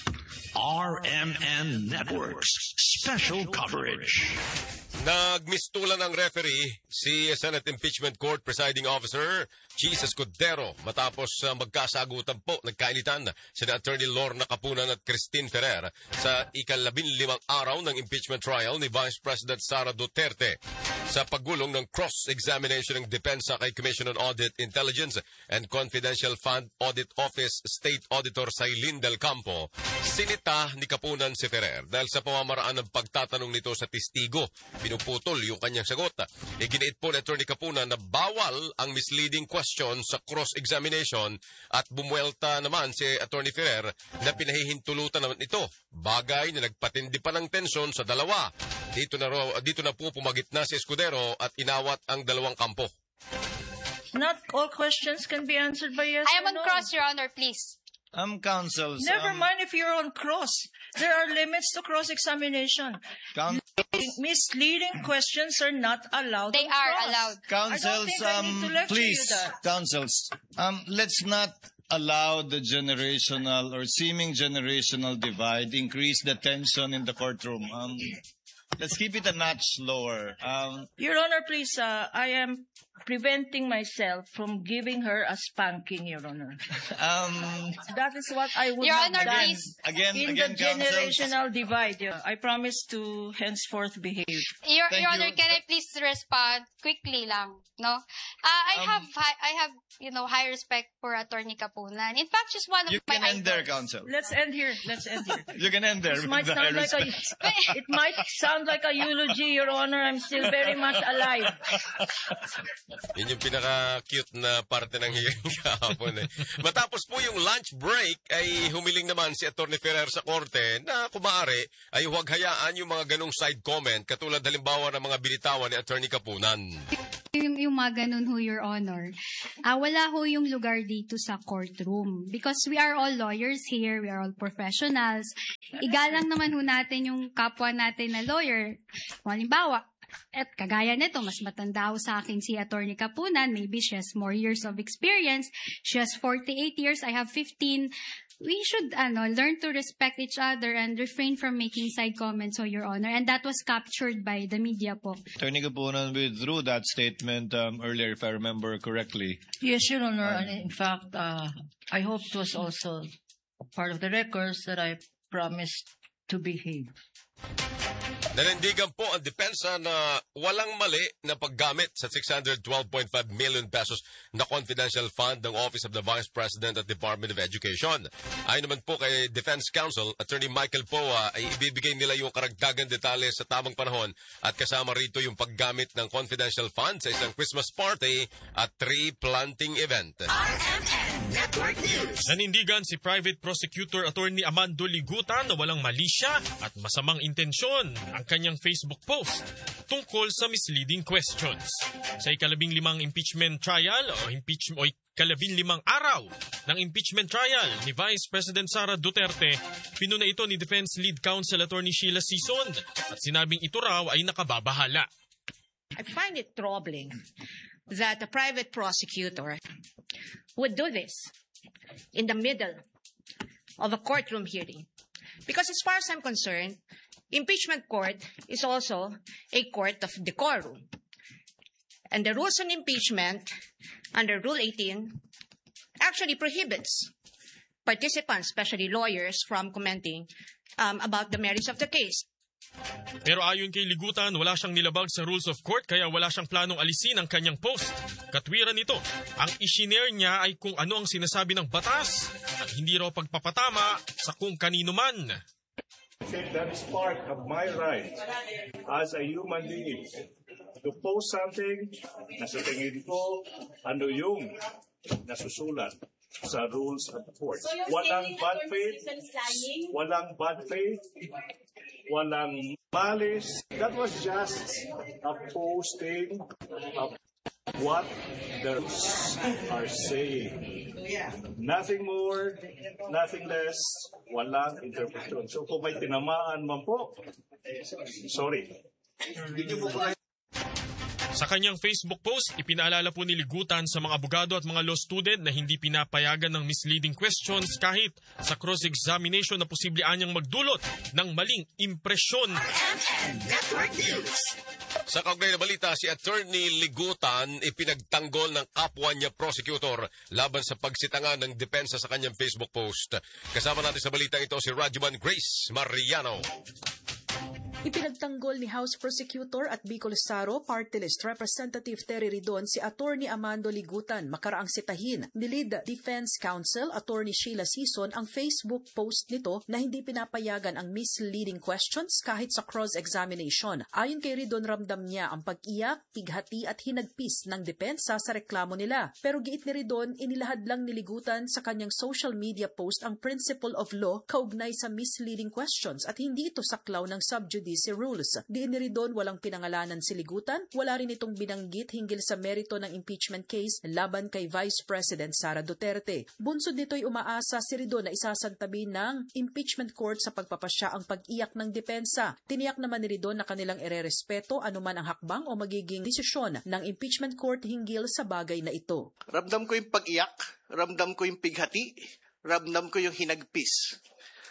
Speaker 21: R M N Networks Special Coverage.
Speaker 8: Nagmistulan ng referee si Senate Impeachment Court Presiding Officer Cheese Escudero matapos uh, magkasagutan po, nagkainitan sina Attorney Lorna Capunan at Christine Ferrer sa ikalabinlimang araw ng impeachment trial ni Vice President Sara Duterte sa paggulong ng cross-examination ng depensa kay Commission on Audit, Intelligence and Confidential Fund Audit Office State Auditor Sailin Del Campo. Sinita ni Capunan si Ferrer dahil sa pamamaraan ng pagtatanong nito sa testigo. Pinuputol yung kanyang sagot. Iginiit po ni Attorney Capunan na bawal ang misleading question sa cross-examination at bumuelta naman si Attorney Ferrer na pinahihintulutan naman ito. Bagay na nagpatindi pa ng tensyon sa dalawa. Dito na, ro, dito na po pumagitna si Escudero at inawat ang dalawang kampo.
Speaker 5: Not all questions can be answered by yes
Speaker 23: I am
Speaker 5: or
Speaker 23: on
Speaker 5: no.
Speaker 23: cross, Your Honor, please.
Speaker 1: Um, counsels.
Speaker 5: Never
Speaker 1: um,
Speaker 5: mind if you're on cross. There are limits to cross-examination.
Speaker 1: Counsels.
Speaker 5: Misleading questions are not allowed.
Speaker 23: They
Speaker 5: on
Speaker 23: are
Speaker 5: cross.
Speaker 23: allowed.
Speaker 1: Counsels, um, please, counsels, um, let's not allow the generational or seeming generational divide increase the tension in the courtroom. Um, let's keep it a notch lower. Um,
Speaker 5: Your Honor, please, uh, I am preventing myself from giving her a spanking, Your Honor.
Speaker 1: Um,
Speaker 5: that is what I would
Speaker 9: Your
Speaker 5: have
Speaker 9: Honor,
Speaker 5: done
Speaker 9: please.
Speaker 1: Again,
Speaker 5: in
Speaker 1: again,
Speaker 5: the
Speaker 1: counsel.
Speaker 5: generational divide. Yeah. I promise to henceforth behave.
Speaker 9: Your,
Speaker 1: Thank
Speaker 9: Your Honor,
Speaker 1: you.
Speaker 9: can I please respond quickly lang? No, uh, I
Speaker 1: Um,
Speaker 9: have hi- I have you know high respect for Attorney Kapunan. In fact, she's one of
Speaker 1: You
Speaker 9: my
Speaker 1: can end there,
Speaker 9: idols.
Speaker 1: counsel.
Speaker 5: Let's end here. Let's end here.
Speaker 1: You can end there.
Speaker 5: This
Speaker 1: with
Speaker 5: might
Speaker 1: the
Speaker 5: sound
Speaker 1: high
Speaker 5: like a,
Speaker 1: respect.
Speaker 5: it might sound like a eulogy, Your Honor. I'm still very much alive.
Speaker 8: Yun yung pinaka-cute na parte ng hearing kahapon eh. Matapos po yung lunch break, ay humiling naman si Atty. Ferrer sa korte na kung maaari ay huwag hayaan yung mga ganong side comment katulad halimbawa ng mga binitawan ni Atty. Kapunan.
Speaker 10: Yung, yung mga ganun ho, Your Honor, ah wala ho yung lugar dito sa courtroom. Because we are all lawyers here, we are all professionals. Igalang naman ho natin yung kapwa natin na lawyer. Kung halimbawa, at kagaya nito, mas matanda ho sa akin si Atty. Kapunan, maybe she has more years of experience. She has forty-eight years, I have fifteen. We should ano, learn to respect each other and refrain from making side comments, so Your Honor. And that was captured by the media po.
Speaker 1: Attorney Kapunan withdrew that statement um, earlier, if I remember correctly.
Speaker 5: Yes, Your Honor. And in fact, uh, I hope it was also part of the records that I promised to behave.
Speaker 8: Nanindigan po ang depensa na walang mali na paggamit sa six hundred twelve point five million pesos na confidential fund ng Office of the Vice President at Department of Education. Ayon naman po kay Defense Counsel, Attorney Michael Poa, ay ibibigay nila yung karagdagang detalye sa tamang panahon at kasama rito yung paggamit ng confidential fund sa isang Christmas party at tree planting event.
Speaker 6: R M N Network News.
Speaker 7: Nanindigan si Private Prosecutor Attorney Amando Ligutan na walang mali siya at masamang intensyon ang kanyang Facebook post tungkol sa misleading questions. Sa ikalabing limang impeachment trial o impeachment o ikalabing limang araw ng impeachment trial ni Vice President Sara Duterte, pinuna ito ni Defense Lead Counsel Attorney Sheila Sison at sinabing ito raw ay nakababahala.
Speaker 23: I find it troubling that a private prosecutor would do this in the middle of a courtroom hearing. Because as far as I'm concerned, impeachment court is also a court of decorum. And the rules on impeachment under Rule eighteen actually prohibits participants, especially lawyers, from commenting um, about the merits of the case.
Speaker 7: Pero ayon kay Ligutan, wala siyang nilabag sa rules of court kaya wala siyang planong alisin ang kanyang post. Katwiran nito, ang isinare niya ay kung ano ang sinasabi ng batas at hindi raw pagpapatama sa kung kanino man.
Speaker 24: That is part of my right as a human being to post something na sa tingin ko ano yung nasusulat sa rules of the court.
Speaker 25: So
Speaker 24: Walang bad faith, walang bad faith, walang malice. That was just a posting of what the rules are saying. Nothing more, nothing less, walang interpretation. So kung may tinamaan man po, sorry.
Speaker 7: Sa kanyang Facebook post, ipinaalala po ni Ligutan sa mga abogado at mga law student na hindi pinapayagan ng misleading questions kahit sa cross-examination na posible anyang magdulot ng maling impresyon.
Speaker 8: Sa kaugnay na balita, si Attorney Ligutan ipinagtanggol ng kapwa niya prosecutor laban sa pagsitanga ng depensa sa kanyang Facebook post. Kasama natin sa balita ito si Rajuman Grace Mariano.
Speaker 26: Ipinagtanggol ni House Prosecutor at Bicol Saro Party List Representative Terry Ridon si Attorney Amando Ligutan makaraang sitahin ni Lead Defense Counsel Attorney Sheila Sison ang Facebook post nito na hindi pinapayagan ang misleading questions kahit sa cross-examination. Ayon kay Ridon, ramdam niya ang pag-iyak, pighati at hinagpis ng depensa sa reklamo nila. Pero giit ni Ridon, inilahad lang ni Ligutan sa kanyang social media post ang principle of law kaugnay sa misleading questions at hindi ito saklaw ng subjudice rules. Diin ni Ridon, walang pinangalanan si Ligutan, wala rin itong binanggit hinggil sa merito ng impeachment case laban kay Vice President Sara Duterte. Bunsod nito'y umaasa si Ridon na isasantabi ng impeachment court sa pagpapasya ang pag-iyak ng depensa. Tiniyak naman ni Ridon na kanilang irerespeto anuman ang hakbang o magiging desisyon ng impeachment court hinggil sa bagay na ito.
Speaker 27: Ramdam ko yung pag-iyak, ramdam ko yung pighati, ramdam ko yung hinagpis.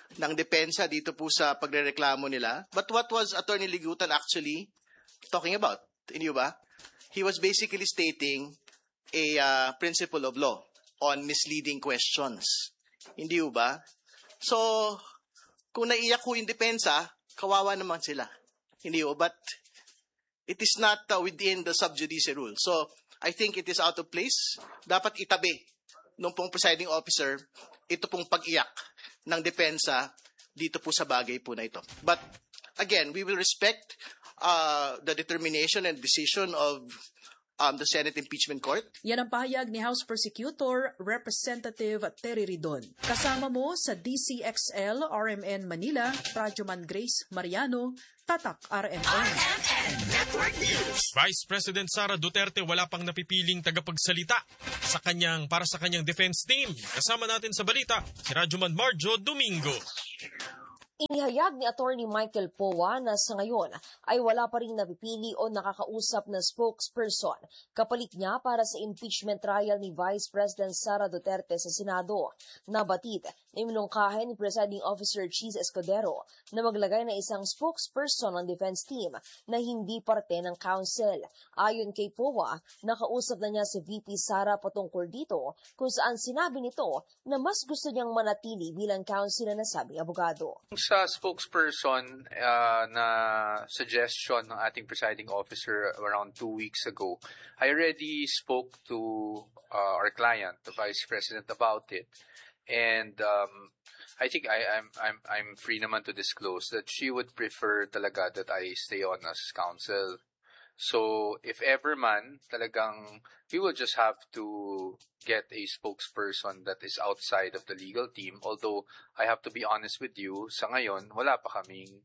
Speaker 11: ng depensa dito po sa pagrereklamo nila. But what was Attorney Ligutan actually talking about? Hindi ba? He was basically stating a uh, principle of law on misleading questions. Hindi ba? So, kung naiyak ko yung depensa, kawawa naman sila. Hindi ba? But it is not uh, within the sub judice rule. So, I think it is out of place. Dapat itabi nung pong presiding officer ito pong pag-iyak ng depensa dito po sa bagay po na ito. But again, we will respect uh, the determination and decision of um, the Senate Impeachment Court.
Speaker 26: Yan ang pahayag ni House Prosecutor Representative Terry Ridon. Kasama mo sa D C X L R M N Manila, Radyoman Grace Mariano, Tatak R M N.
Speaker 7: Vice President Sara Duterte wala pang napipiling tagapagsalita sa kanyang para sa kanyang defense team. Kasama natin sa balita si Radyoman Marjo Domingo.
Speaker 12: Inihayag ni Attorney Michael Powa na sa ngayon ay wala pa rin napipili o nakakausap na spokesperson kapalit niya para sa impeachment trial ni Vice President Sara Duterte sa Senado. Nabatid na iminungkahe ni Presiding Officer Cheese Escudero na maglagay na isang spokesperson ng defense team na hindi parte ng council. Ayon kay Powa, nakausap na niya si V P Sara patungkol dito kung saan sinabi nito na mas gusto niyang manatili bilang council na nasabing abogado.
Speaker 13: Sa spokesperson uh, na suggestion ng ating presiding officer around two weeks ago, I already spoke to uh, our client, the Vice President, about it. And um, I think I, I'm I'm I'm free naman to disclose that she would prefer talaga that I stay on as counsel. So if ever man, talagang we will just have to get a spokesperson that is outside of the legal team. Although I have to be honest with you, sa ngayon wala pa kaming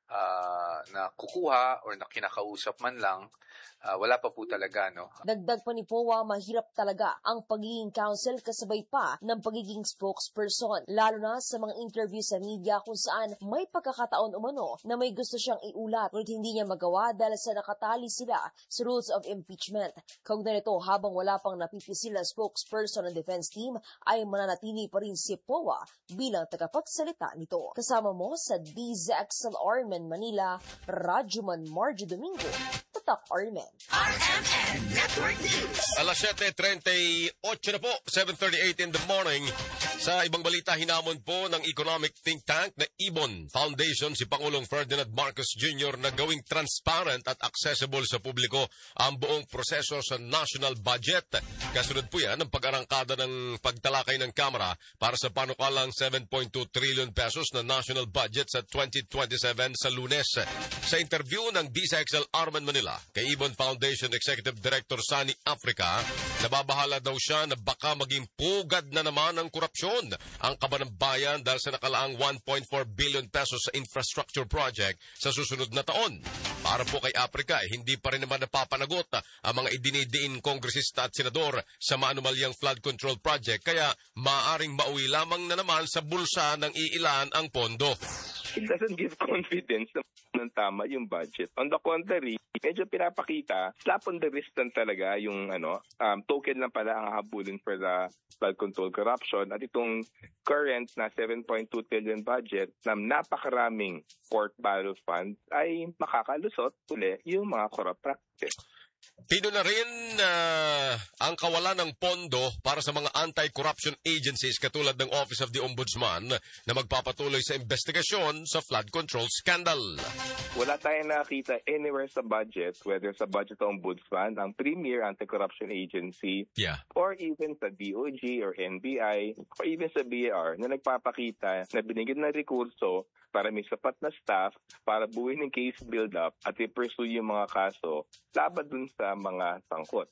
Speaker 13: uh, na kukuha or na kinakausap man lang. Uh, wala pa po talaga, no?
Speaker 12: Dagdag pa ni Powa, mahirap talaga ang pagiging counsel kasabay pa ng pagiging spokesperson, lalo na sa mga interview sa media kung saan may pagkakataon umano na may gusto siyang iulat ngunit hindi niya magawa dahil sa nakatali sila sa rules of impeachment. Kaugnay nito, habang wala pang napipisil na spokesperson ng defense team, ay mananatili pa rin si Powa bilang tagapagsalita nito. Kasama mo sa D Z X L R M N Manila, Radyoman Marjo Domingo, Tatak R M N.
Speaker 6: R M N Network News.
Speaker 8: Alas seven thirty-eight na po, seven thirty-eight in the morning. Sa ibang balita, hinamon po ng economic think tank na Ibon Foundation si Pangulong Ferdinand Marcos Junior na gawing transparent at accessible sa publiko ang buong proseso sa national budget. Kasunod po yan ang pag-arangkada ng pagtalakay ng Kamara para sa panukalang seven point two trillion pesos na national budget sa twenty twenty-seven sa Lunes. Sa interview ng D Z X L R M N Manila kay Ibon Foundation Executive Director Sunny Africa, nababahala daw siya na baka maging pugad na naman ng korupsyon ang kaban ng bayan dahil sa nakalaang one point four billion pesos sa infrastructure project sa susunod na taon. Para po kay Africa, eh, hindi pa rin naman napapanagot ang mga idinidiin kongresista at senador sa maanumalyang flood control project, kaya maaring mauwi lamang na naman sa bulsa ng iilan ang pondo.
Speaker 14: It doesn't give confidence na ng tama yung budget. On the contrary, medyo pinapakita, slap on the wrist lang talaga yung ano, um, token lang pala ang habulin for the flood control corruption at itong current na seven point two trillion budget na napakaraming port barrel fund ay makakalusot uli yung mga corrupt practices.
Speaker 8: Pino na rin uh, ang kawalan ng pondo para sa mga anti-corruption agencies katulad ng Office of the Ombudsman na magpapatuloy sa investigasyon sa flood control scandal.
Speaker 14: Wala tayong nakita anywhere sa budget, whether sa budget ng Ombudsman, ang premier anti-corruption agency,
Speaker 8: yeah,
Speaker 14: or even sa D O G or N B I, or even sa B A R na nagpapakita na binigyan ng rekurso para may sapat na staff para buuin ng case build-up at i-pursue yung mga kaso laban dun sa mga sangkot.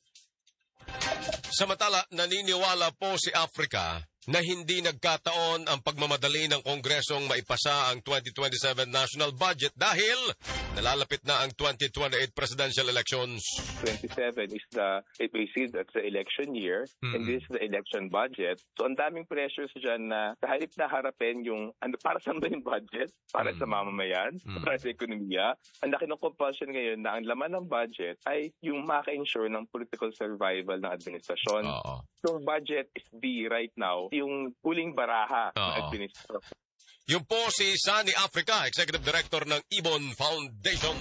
Speaker 8: Samantala, naniniwala po si Africa na hindi nagkataon ang pagmamadali ng Kongresong maipasa ang twenty twenty-seven national budget dahil nalalapit na ang twenty twenty-eight presidential elections.
Speaker 14: twenty-seven is the, it we see that's the election year, mm-hmm. and this is the election budget. So ang daming pressures dyan na sa halip na harapin yung, ano, para saan ba yung budget? Para mm-hmm. sa mamamayan? Mm-hmm. Para sa ekonomiya? Ang laki ng compulsion ngayon na ang laman ng budget ay yung maka-ensure ng political survival ng administrasyon.
Speaker 8: Uh-oh.
Speaker 14: So budget is the right now, yung huling baraha ng administrasyon.
Speaker 8: Yung po si Sunny Africa, Executive Director ng Ibon Foundation.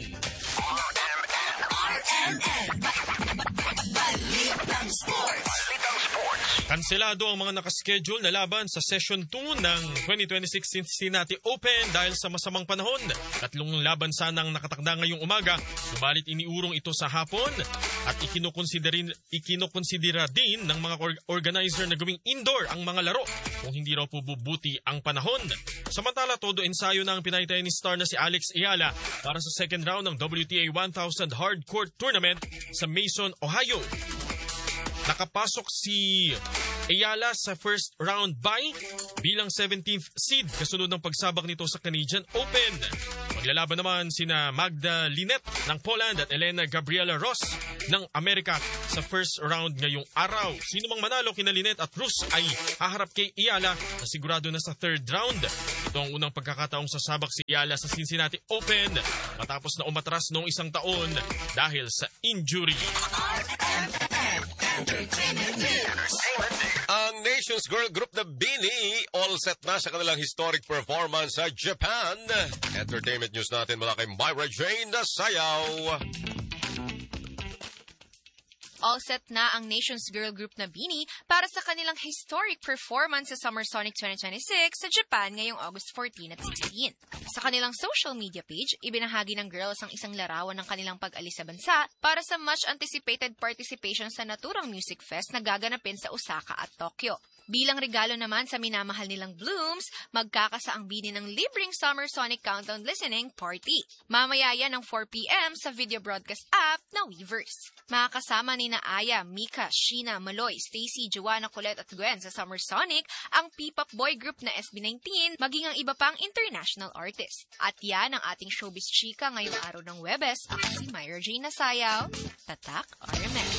Speaker 6: Balitang Sports.
Speaker 7: Kanselado ang mga nakaschedule na laban sa Session two ng twenty twenty-six Cincinnati Open dahil sa masamang panahon. Tatlong laban sanang nakatakda ngayong umaga, subalit iniurong ito sa hapon at ikinukonsidera, ikinukonsidera din ng mga organizer na gawing indoor ang mga laro kung hindi raw po bubuti ang panahon. Samantala, todo ensayo na ang Pinay tennis star na si Alex Ayala para sa second round ng W T A one thousand Hardcourt Tournament sa Mason, Ohio. Nakapasok si Ayala sa first round bye bilang seventeenth seed kasunod ng pagsabak nito sa Canadian Open. Maglalaban naman sina Magda Linette ng Poland at Elena Gabriela Ross ng Amerika sa first round ngayong araw. Sino mang manalo kina Linette at Ross ay haharap kay Ayala na sigurado na sa third round. Ito ang unang pagkakataong sasabak si Ayala sa Cincinnati Open matapos na umatras noong isang taon dahil sa injury.
Speaker 8: Ang Nations Girl Group na Bini all set na sa kanilang historic performance sa Japan. Entertainment news natin mula kay Myra Jane na sayaw.
Speaker 2: All set na ang Nations Girl Group na Bini para sa kanilang historic performance sa Summer Sonic twenty twenty-six sa Japan ngayong August fourteen at sixteen. Sa kanilang social media page, ibinahagi ng girls ang isang larawan ng kanilang pag-alis sa bansa para sa much-anticipated participation sa naturang music fest na gaganapin sa Osaka at Tokyo. Bilang regalo naman sa minamahal nilang Blooms, magkakasa ang Bini ng libreng Summer Sonic Countdown Listening Party. Mamaya yan ng four p.m. sa video broadcast app na Weverse. Makakasama ni na Aya, Mika, Sheena, Maloy, Stacy, Joanna, Colette at Gwen sa Summer Sonic, ang P-pop boy group na S B nineteen, maging ang iba pang international artist. At yan ang ating showbiz chika ngayong araw ng Webes. Ako si Myra Jane Nasayaw, Tatak R M N.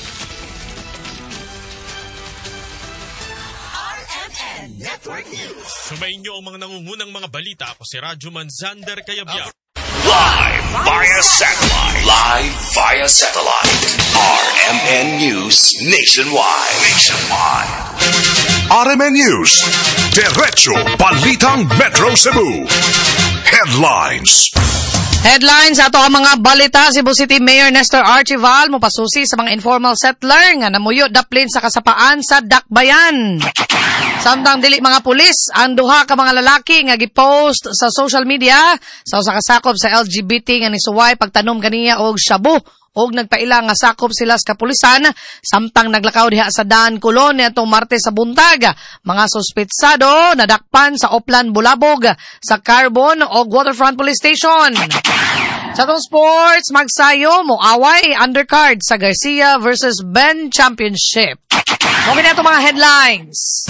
Speaker 6: R M N Network News.
Speaker 7: Sumayin niyo ang mga nangungunang mga balita. Ako si Radyo Manzander Kayabya.
Speaker 19: Live via satellite. Live via satellite. R M N News Nationwide. Nationwide. R M N News. Diretso Balitang Metro Cebu. Headlines.
Speaker 15: Headlines ato ang mga balita. Cebu City Mayor Nestor Archival mopasusi sa mga informal settler nga namuyo daplin sa kasapaan sa Dakbayan. Samtang dili mga pulis ang duha ka mga lalaki nga gipost sa social media sa usa ka sakop sa L G B T nga nisuway pagtanom kaniya og shabu og nagpaila nga sakop sila sa kapulisan samtang naglakaw diha sa Dan Colon nitong Martes sa buntag. Mga suspetsado nadakpan sa Oplan Bulabog sa Carbon og Waterfront Police Station. Sa tong sports, magsayo mo away undercard sa Garcia versus Ben Championship. Muna na itong mga headlines.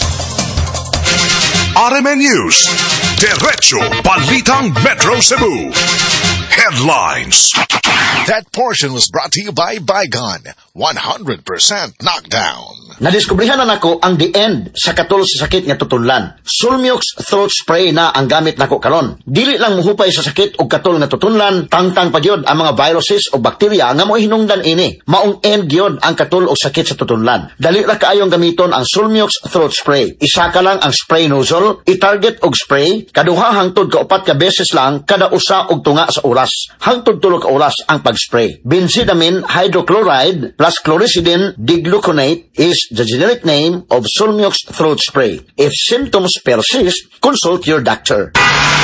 Speaker 19: R M N News. Diretso Balitang Metro Cebu. Headlines. That portion was brought to you by Bygone. one hundred percent knockdown.
Speaker 16: Nadiskubrihan na nako ang the end sa katol sa sakit nga tutunlan. Sulmux throat spray na ang gamit nako karon. Dili lang muhupay sa sakit og katol nga tutunlan, tangtang pa gyud ang mga viruses o bakterya nga mo'y hinungdan ini. Maong end gyud ang katol og sakit sa tutunlan. Dali ra kaayong gamiton ang Sulmux throat spray. Isa ka lang ang spray nozzle, i-target og spray, kaduha hangtod ka upat ka beses lang kada usa og tunga sa oras. Hangtod tulo ka oras ang pag-spray. Benzidamine hydrochloride plus chlorhexidine digluconate is the generic name of Sulmux throat spray. If symptoms persist, consult your doctor.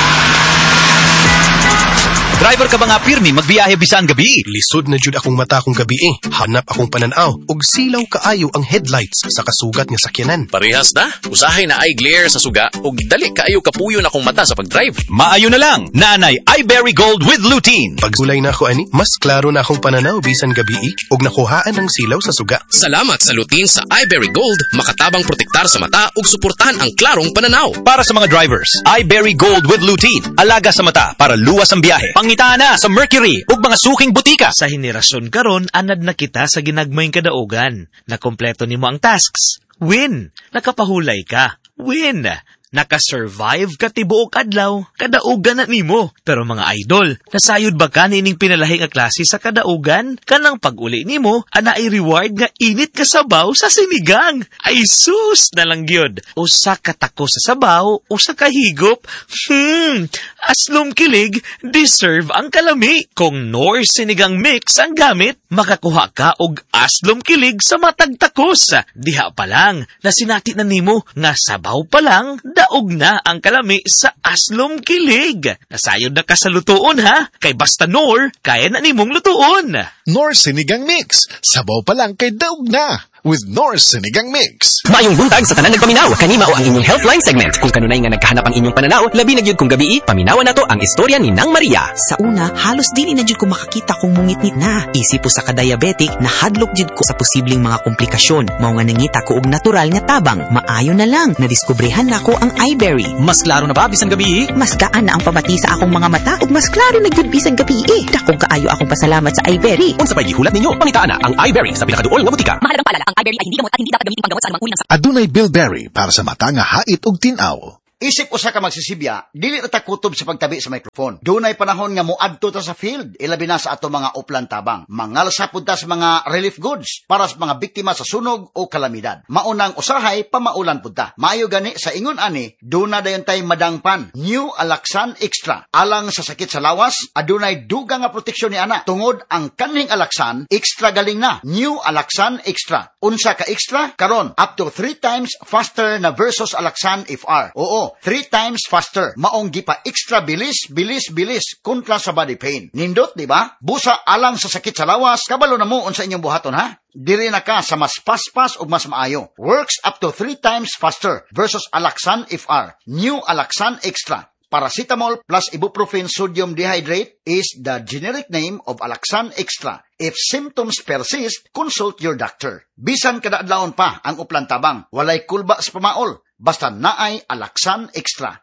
Speaker 17: Driver ka ba nga pirmi magbiyahe bisan gabi?
Speaker 18: Lisod na jud akong mata kong gabi eh. Hanap akong pananaw og silaw kaayo ang headlights sa kasugat nga sakyanan.
Speaker 17: Parehas na. Usahay na eye glare sa suga og dali kaayo kapuyo na akong mata sa pagdrive. Maayo na lang. Nanay iBerry Gold with lutein.
Speaker 18: Pagsulay na ako ani, mas klaro na akong pananaw bisan gabi eh og nakuhaan ang silaw sa suga.
Speaker 17: Salamat sa lutein sa iBerry Gold. Makatabang protektar sa mata ug suportahan ang klarong pananaw.
Speaker 25: Para sa mga drivers, iBerry Gold with lutein. Alaga sa mata para luwas ang biyahe. Pangitana sa Mercury ug mga suking butika.
Speaker 27: Sa henerasyon karon anad na kita sa ginagmayng kadaugan. Nakompleto nimo ang tasks. Win! Nakapahulay ka. Win! nakasurvive ka tibuok adlaw, kadaugan na nimo. Pero mga idol, nasayod ba ka nining pinalahi nga klase sa kadaugan? Kanang pag-uli nimo, ana ay reward nga init ka sabaw sa sinigang. Ay sus na lang gyud. Usa ka tako sa sabaw, usa ka higop. Hmm, aslom kilig, deserve ang kalami. Kung Knorr sinigang mix ang gamit, makakuha ka og aslom kilig sa matag takos. Diha pa lang, nasinati na nimo nga sabaw pa lang, daog na ang kalami sa aslom kilig. Nasayod na ka sa lutuon ha, kay basta Knorr, kaya na nimong lutuon.
Speaker 19: Knorr Sinigang Mix, sabaw pa lang kay daog na. With Knorr Sinigang Mix.
Speaker 3: Mayong buntag sa tanan nagpaminaw, kanima o ang inyong Healthline segment. Kung kanunay nga nagkahanap ang inyong pananaw, labi na gyud kung gabi, paminawan nato ang istorya ni Nang Maria.
Speaker 4: Sa una, halos dili na jud ko makakita kung mungit-ngit na. Isip po sa ka-diabetic, nahadlok jud ko sa posibleng mga komplikasyon. Mao nga nangita ko og natural nga tabang. Maayo na lang, nadiskubrehan nako ang iBerry.
Speaker 27: Mas klaro na ba bisan gabi?
Speaker 4: Mas gaan na ang pamati sa akong mga mata ug mas klaro na jud bisan gabi. Dakong kaayo akong pasalamat sa iBerry.
Speaker 3: Unsa pay gihulat ninyo? Pangitaan na ang iBerry sa pinakaduol nga butika.
Speaker 4: Mahalagang paalala, ang iBerry ay hindi gamot at hindi dapat gamitin panggamot sa anumang uri ng sakit.
Speaker 19: Adunay Bilberry para sa mata nga hait og tin-aw.
Speaker 16: Isip usa ka magsisibya, dili ra ta kutob sa pagtabi sa microphone. Dunay panahon nga moadto ta sa field, ilabi na sa ato mga uplan tabang. Mangalsa pud ta sa mga relief goods para sa mga biktima sa sunog o kalamidad. Maunang usahay pamaulan pud ta. Maayo gani sa ingon ani, duna dayon tay madangpan. New Alaxan Extra. Alang sa sakit sa lawas, adunay dugang nga proteksyon ni ana. Tungod ang kaning Alaxan, extra galing na. New Alaxan Extra. Unsa ka extra? Karon up to three times faster na versus Alaxan F R. Oo, three times faster. Maong gipa extra bilis, bilis, bilis kontra sa body pain. Nindot, di ba? Busa alang sa sakit sa lawas, kabalo na mo unsa inyong buhaton ha? Diri na ka sa mas paspas o mas maayo. Works up to three times faster versus Alaxan F R. New Alaxan Extra. Paracetamol plus ibuprofen sodium dehydrate is the generic name of Alaxan Extra. If symptoms persist, consult your doctor. Bisan kada adlawon pa ang uplan tabang, walay kulba sa pamaol, basta naay Alaxan Extra.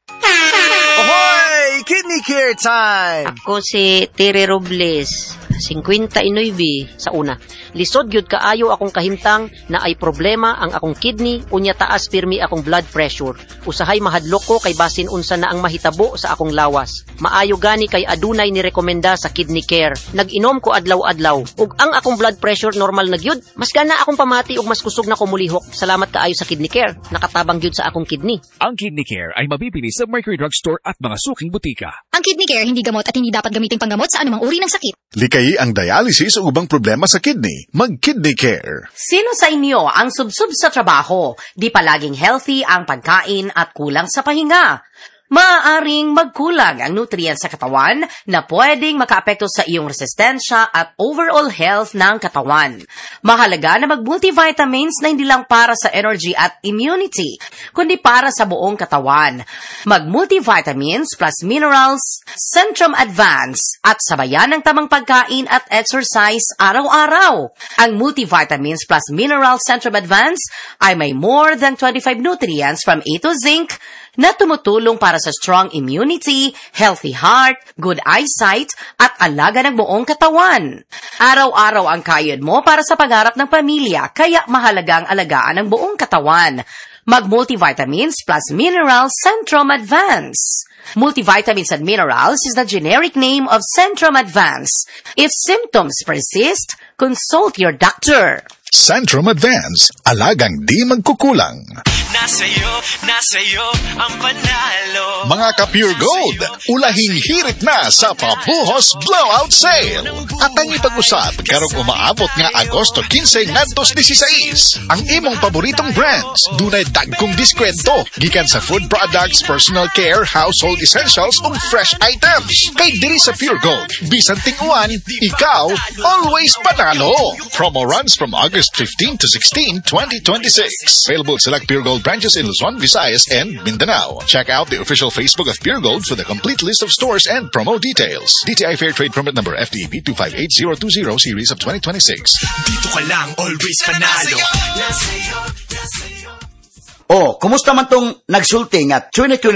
Speaker 9: Ahoy! Kidney Care time!
Speaker 10: Ako si Tere Robles, fifty-nine sa una. Lisod gyud kaayo akong kahimtang na ay problema ang akong kidney, unya taas pirmi akong blood pressure. Usahay mahadlok ko kay basin unsa na ang mahitabo sa akong lawas. Maayo gani kay adunay ni rekomenda sa Kidney Care. Nag-inom ko adlaw-adlaw ug ang akong blood pressure normal na gyud. Mas gana akong pamati ug mas kusog na ko mulihok. Salamat kaayo sa Kidney Care. Nakatabang gyud sa akong kidney.
Speaker 25: Ang Kidney Care ay mabibili sa Mercury Drugstore at mga suking butika.
Speaker 20: Ang Kidney Care hindi gamot at hindi dapat gamitin panggamot sa anumang uri ng sakit.
Speaker 19: Likay ang dialysis o ubang problema sa kidney. Mag-Kidney Care.
Speaker 21: Sino sa inyo ang subsub sa trabaho? Di palaging healthy ang pagkain at kulang sa pahinga? Maaaring magkulang ang nutrients sa katawan na pwedeng makaapekto sa iyong resistensya at overall health ng katawan. Mahalaga na mag-multivitamins na hindi lang para sa energy at immunity, kundi para sa buong katawan. Mag-multivitamins plus minerals, Centrum Advance, at sabayan ng tamang pagkain at exercise araw-araw. Ang multivitamins plus minerals Centrum Advance ay may more than twenty-five nutrients from A to zinc na tumutulong para sa strong immunity, healthy heart, good eyesight, at alaga ng buong katawan. Araw-araw ang kayod mo para sa pagharap ng pamilya, kaya mahalaga ang alagaan ng buong katawan. Mag-multivitamins plus minerals Centrum Advance. Multivitamins and minerals is the generic name of Centrum Advance. If symptoms persist, consult your doctor.
Speaker 19: Centrum Advance, alagang di magkukulang.
Speaker 9: Nasa'yo, nasa'yo ang panalo.
Speaker 19: Mga ka-Pure Gold, ulahing hirit na sa Pabuhos Blowout Sale. At ang ipag-usap, karong umaabot nga Agosto fifteen ngadtos sixteen. Ang imong paboritong brands, dunay dagkong diskwento, gikan sa food products, personal care, household essentials, ug fresh items. Kay diri sa Pure Gold, bisan ting-uwan, ikaw, always panalo. Promo runs from August fifteenth to sixteenth, twenty twenty-six. Available select Pure Gold branches in Luzon, Visayas, and Mindanao. Check out the official Facebook of Pure Gold for the complete list of stores and promo details. D T I Fair Trade Permit Number F D E P two five eight zero two zero Series of twenty twenty-six.
Speaker 9: Dito ka lang, always panalo.
Speaker 16: Oh, kumusta man tong nagsulti nga twenty twenty-six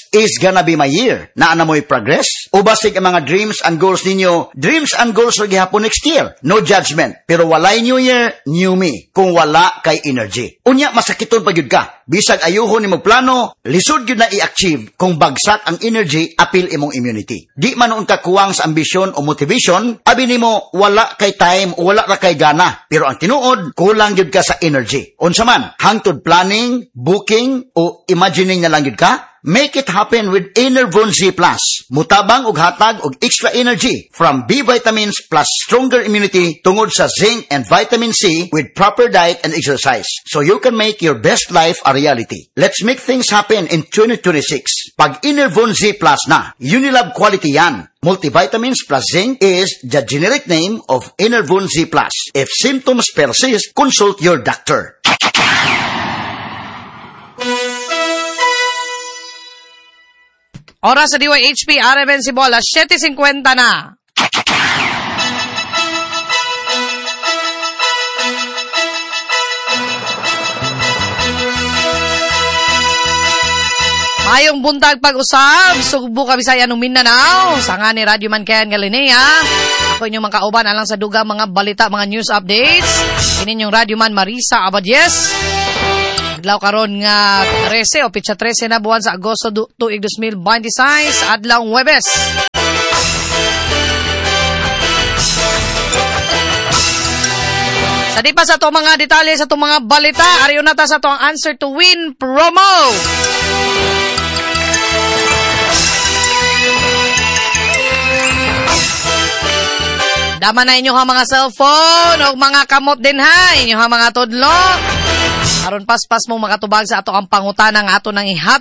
Speaker 16: is gonna be my year. Naana mo'y progress? O basig ang mga dreams and goals ninyo, dreams and goals lagi hapon next year. No judgment. Pero walay new year, new me. Kung wala kay energy. Unya, masakiton pa yun ka. Bisag ayuhon ni mo plano, lisod yun na i-achieve kung bagsak ang energy, apil imong immunity. Di man noon ka kuwang sa ambisyon o motivation, abi nimo wala kay time o wala ra kay gana. Pero ang tinuod, kulang yun ka sa energy. Unsa man, hangtod planning, booking, o imagining na lang yun ka, make it happen with Enervon Z Plus. Mutabang og hatag og extra energy from B vitamins plus stronger immunity tungod sa zinc and vitamin C with proper diet and exercise. So you can make your best life a reality. Let's make things happen in twenty twenty-six. Pag Enervon Z Plus na, Unilab quality yan. Multivitamins plus zinc is the generic name of Enervon Z Plus. If symptoms persist, consult your doctor.
Speaker 15: Oras sa D Y H P, R M N Cebu, alas siyete singkwenta na. Mayong buntag pag-usab, Subo, Kabisayan, Mindanao, sa nga ni Radio Man Ken Galinea. Ako inyong mga kauban alang sa dugang mga balita, mga news updates. Ininyong Radio Man Marisa Abadies. Adlaw karon nga trese o pitsa trese na buwan sa Agosto tuig two thousand twenty-six, adlaw Huwebes. Sa di pa sa to mga detalye sa to mga balita, ariyo na ta sa to ang Answer to Win promo. Dama na inyo ha mga cellphone o mga kamot din ha, inyo ha mga tudlo. Aron paspas mong makatubag sa ato ang pangutanang ato nang ihat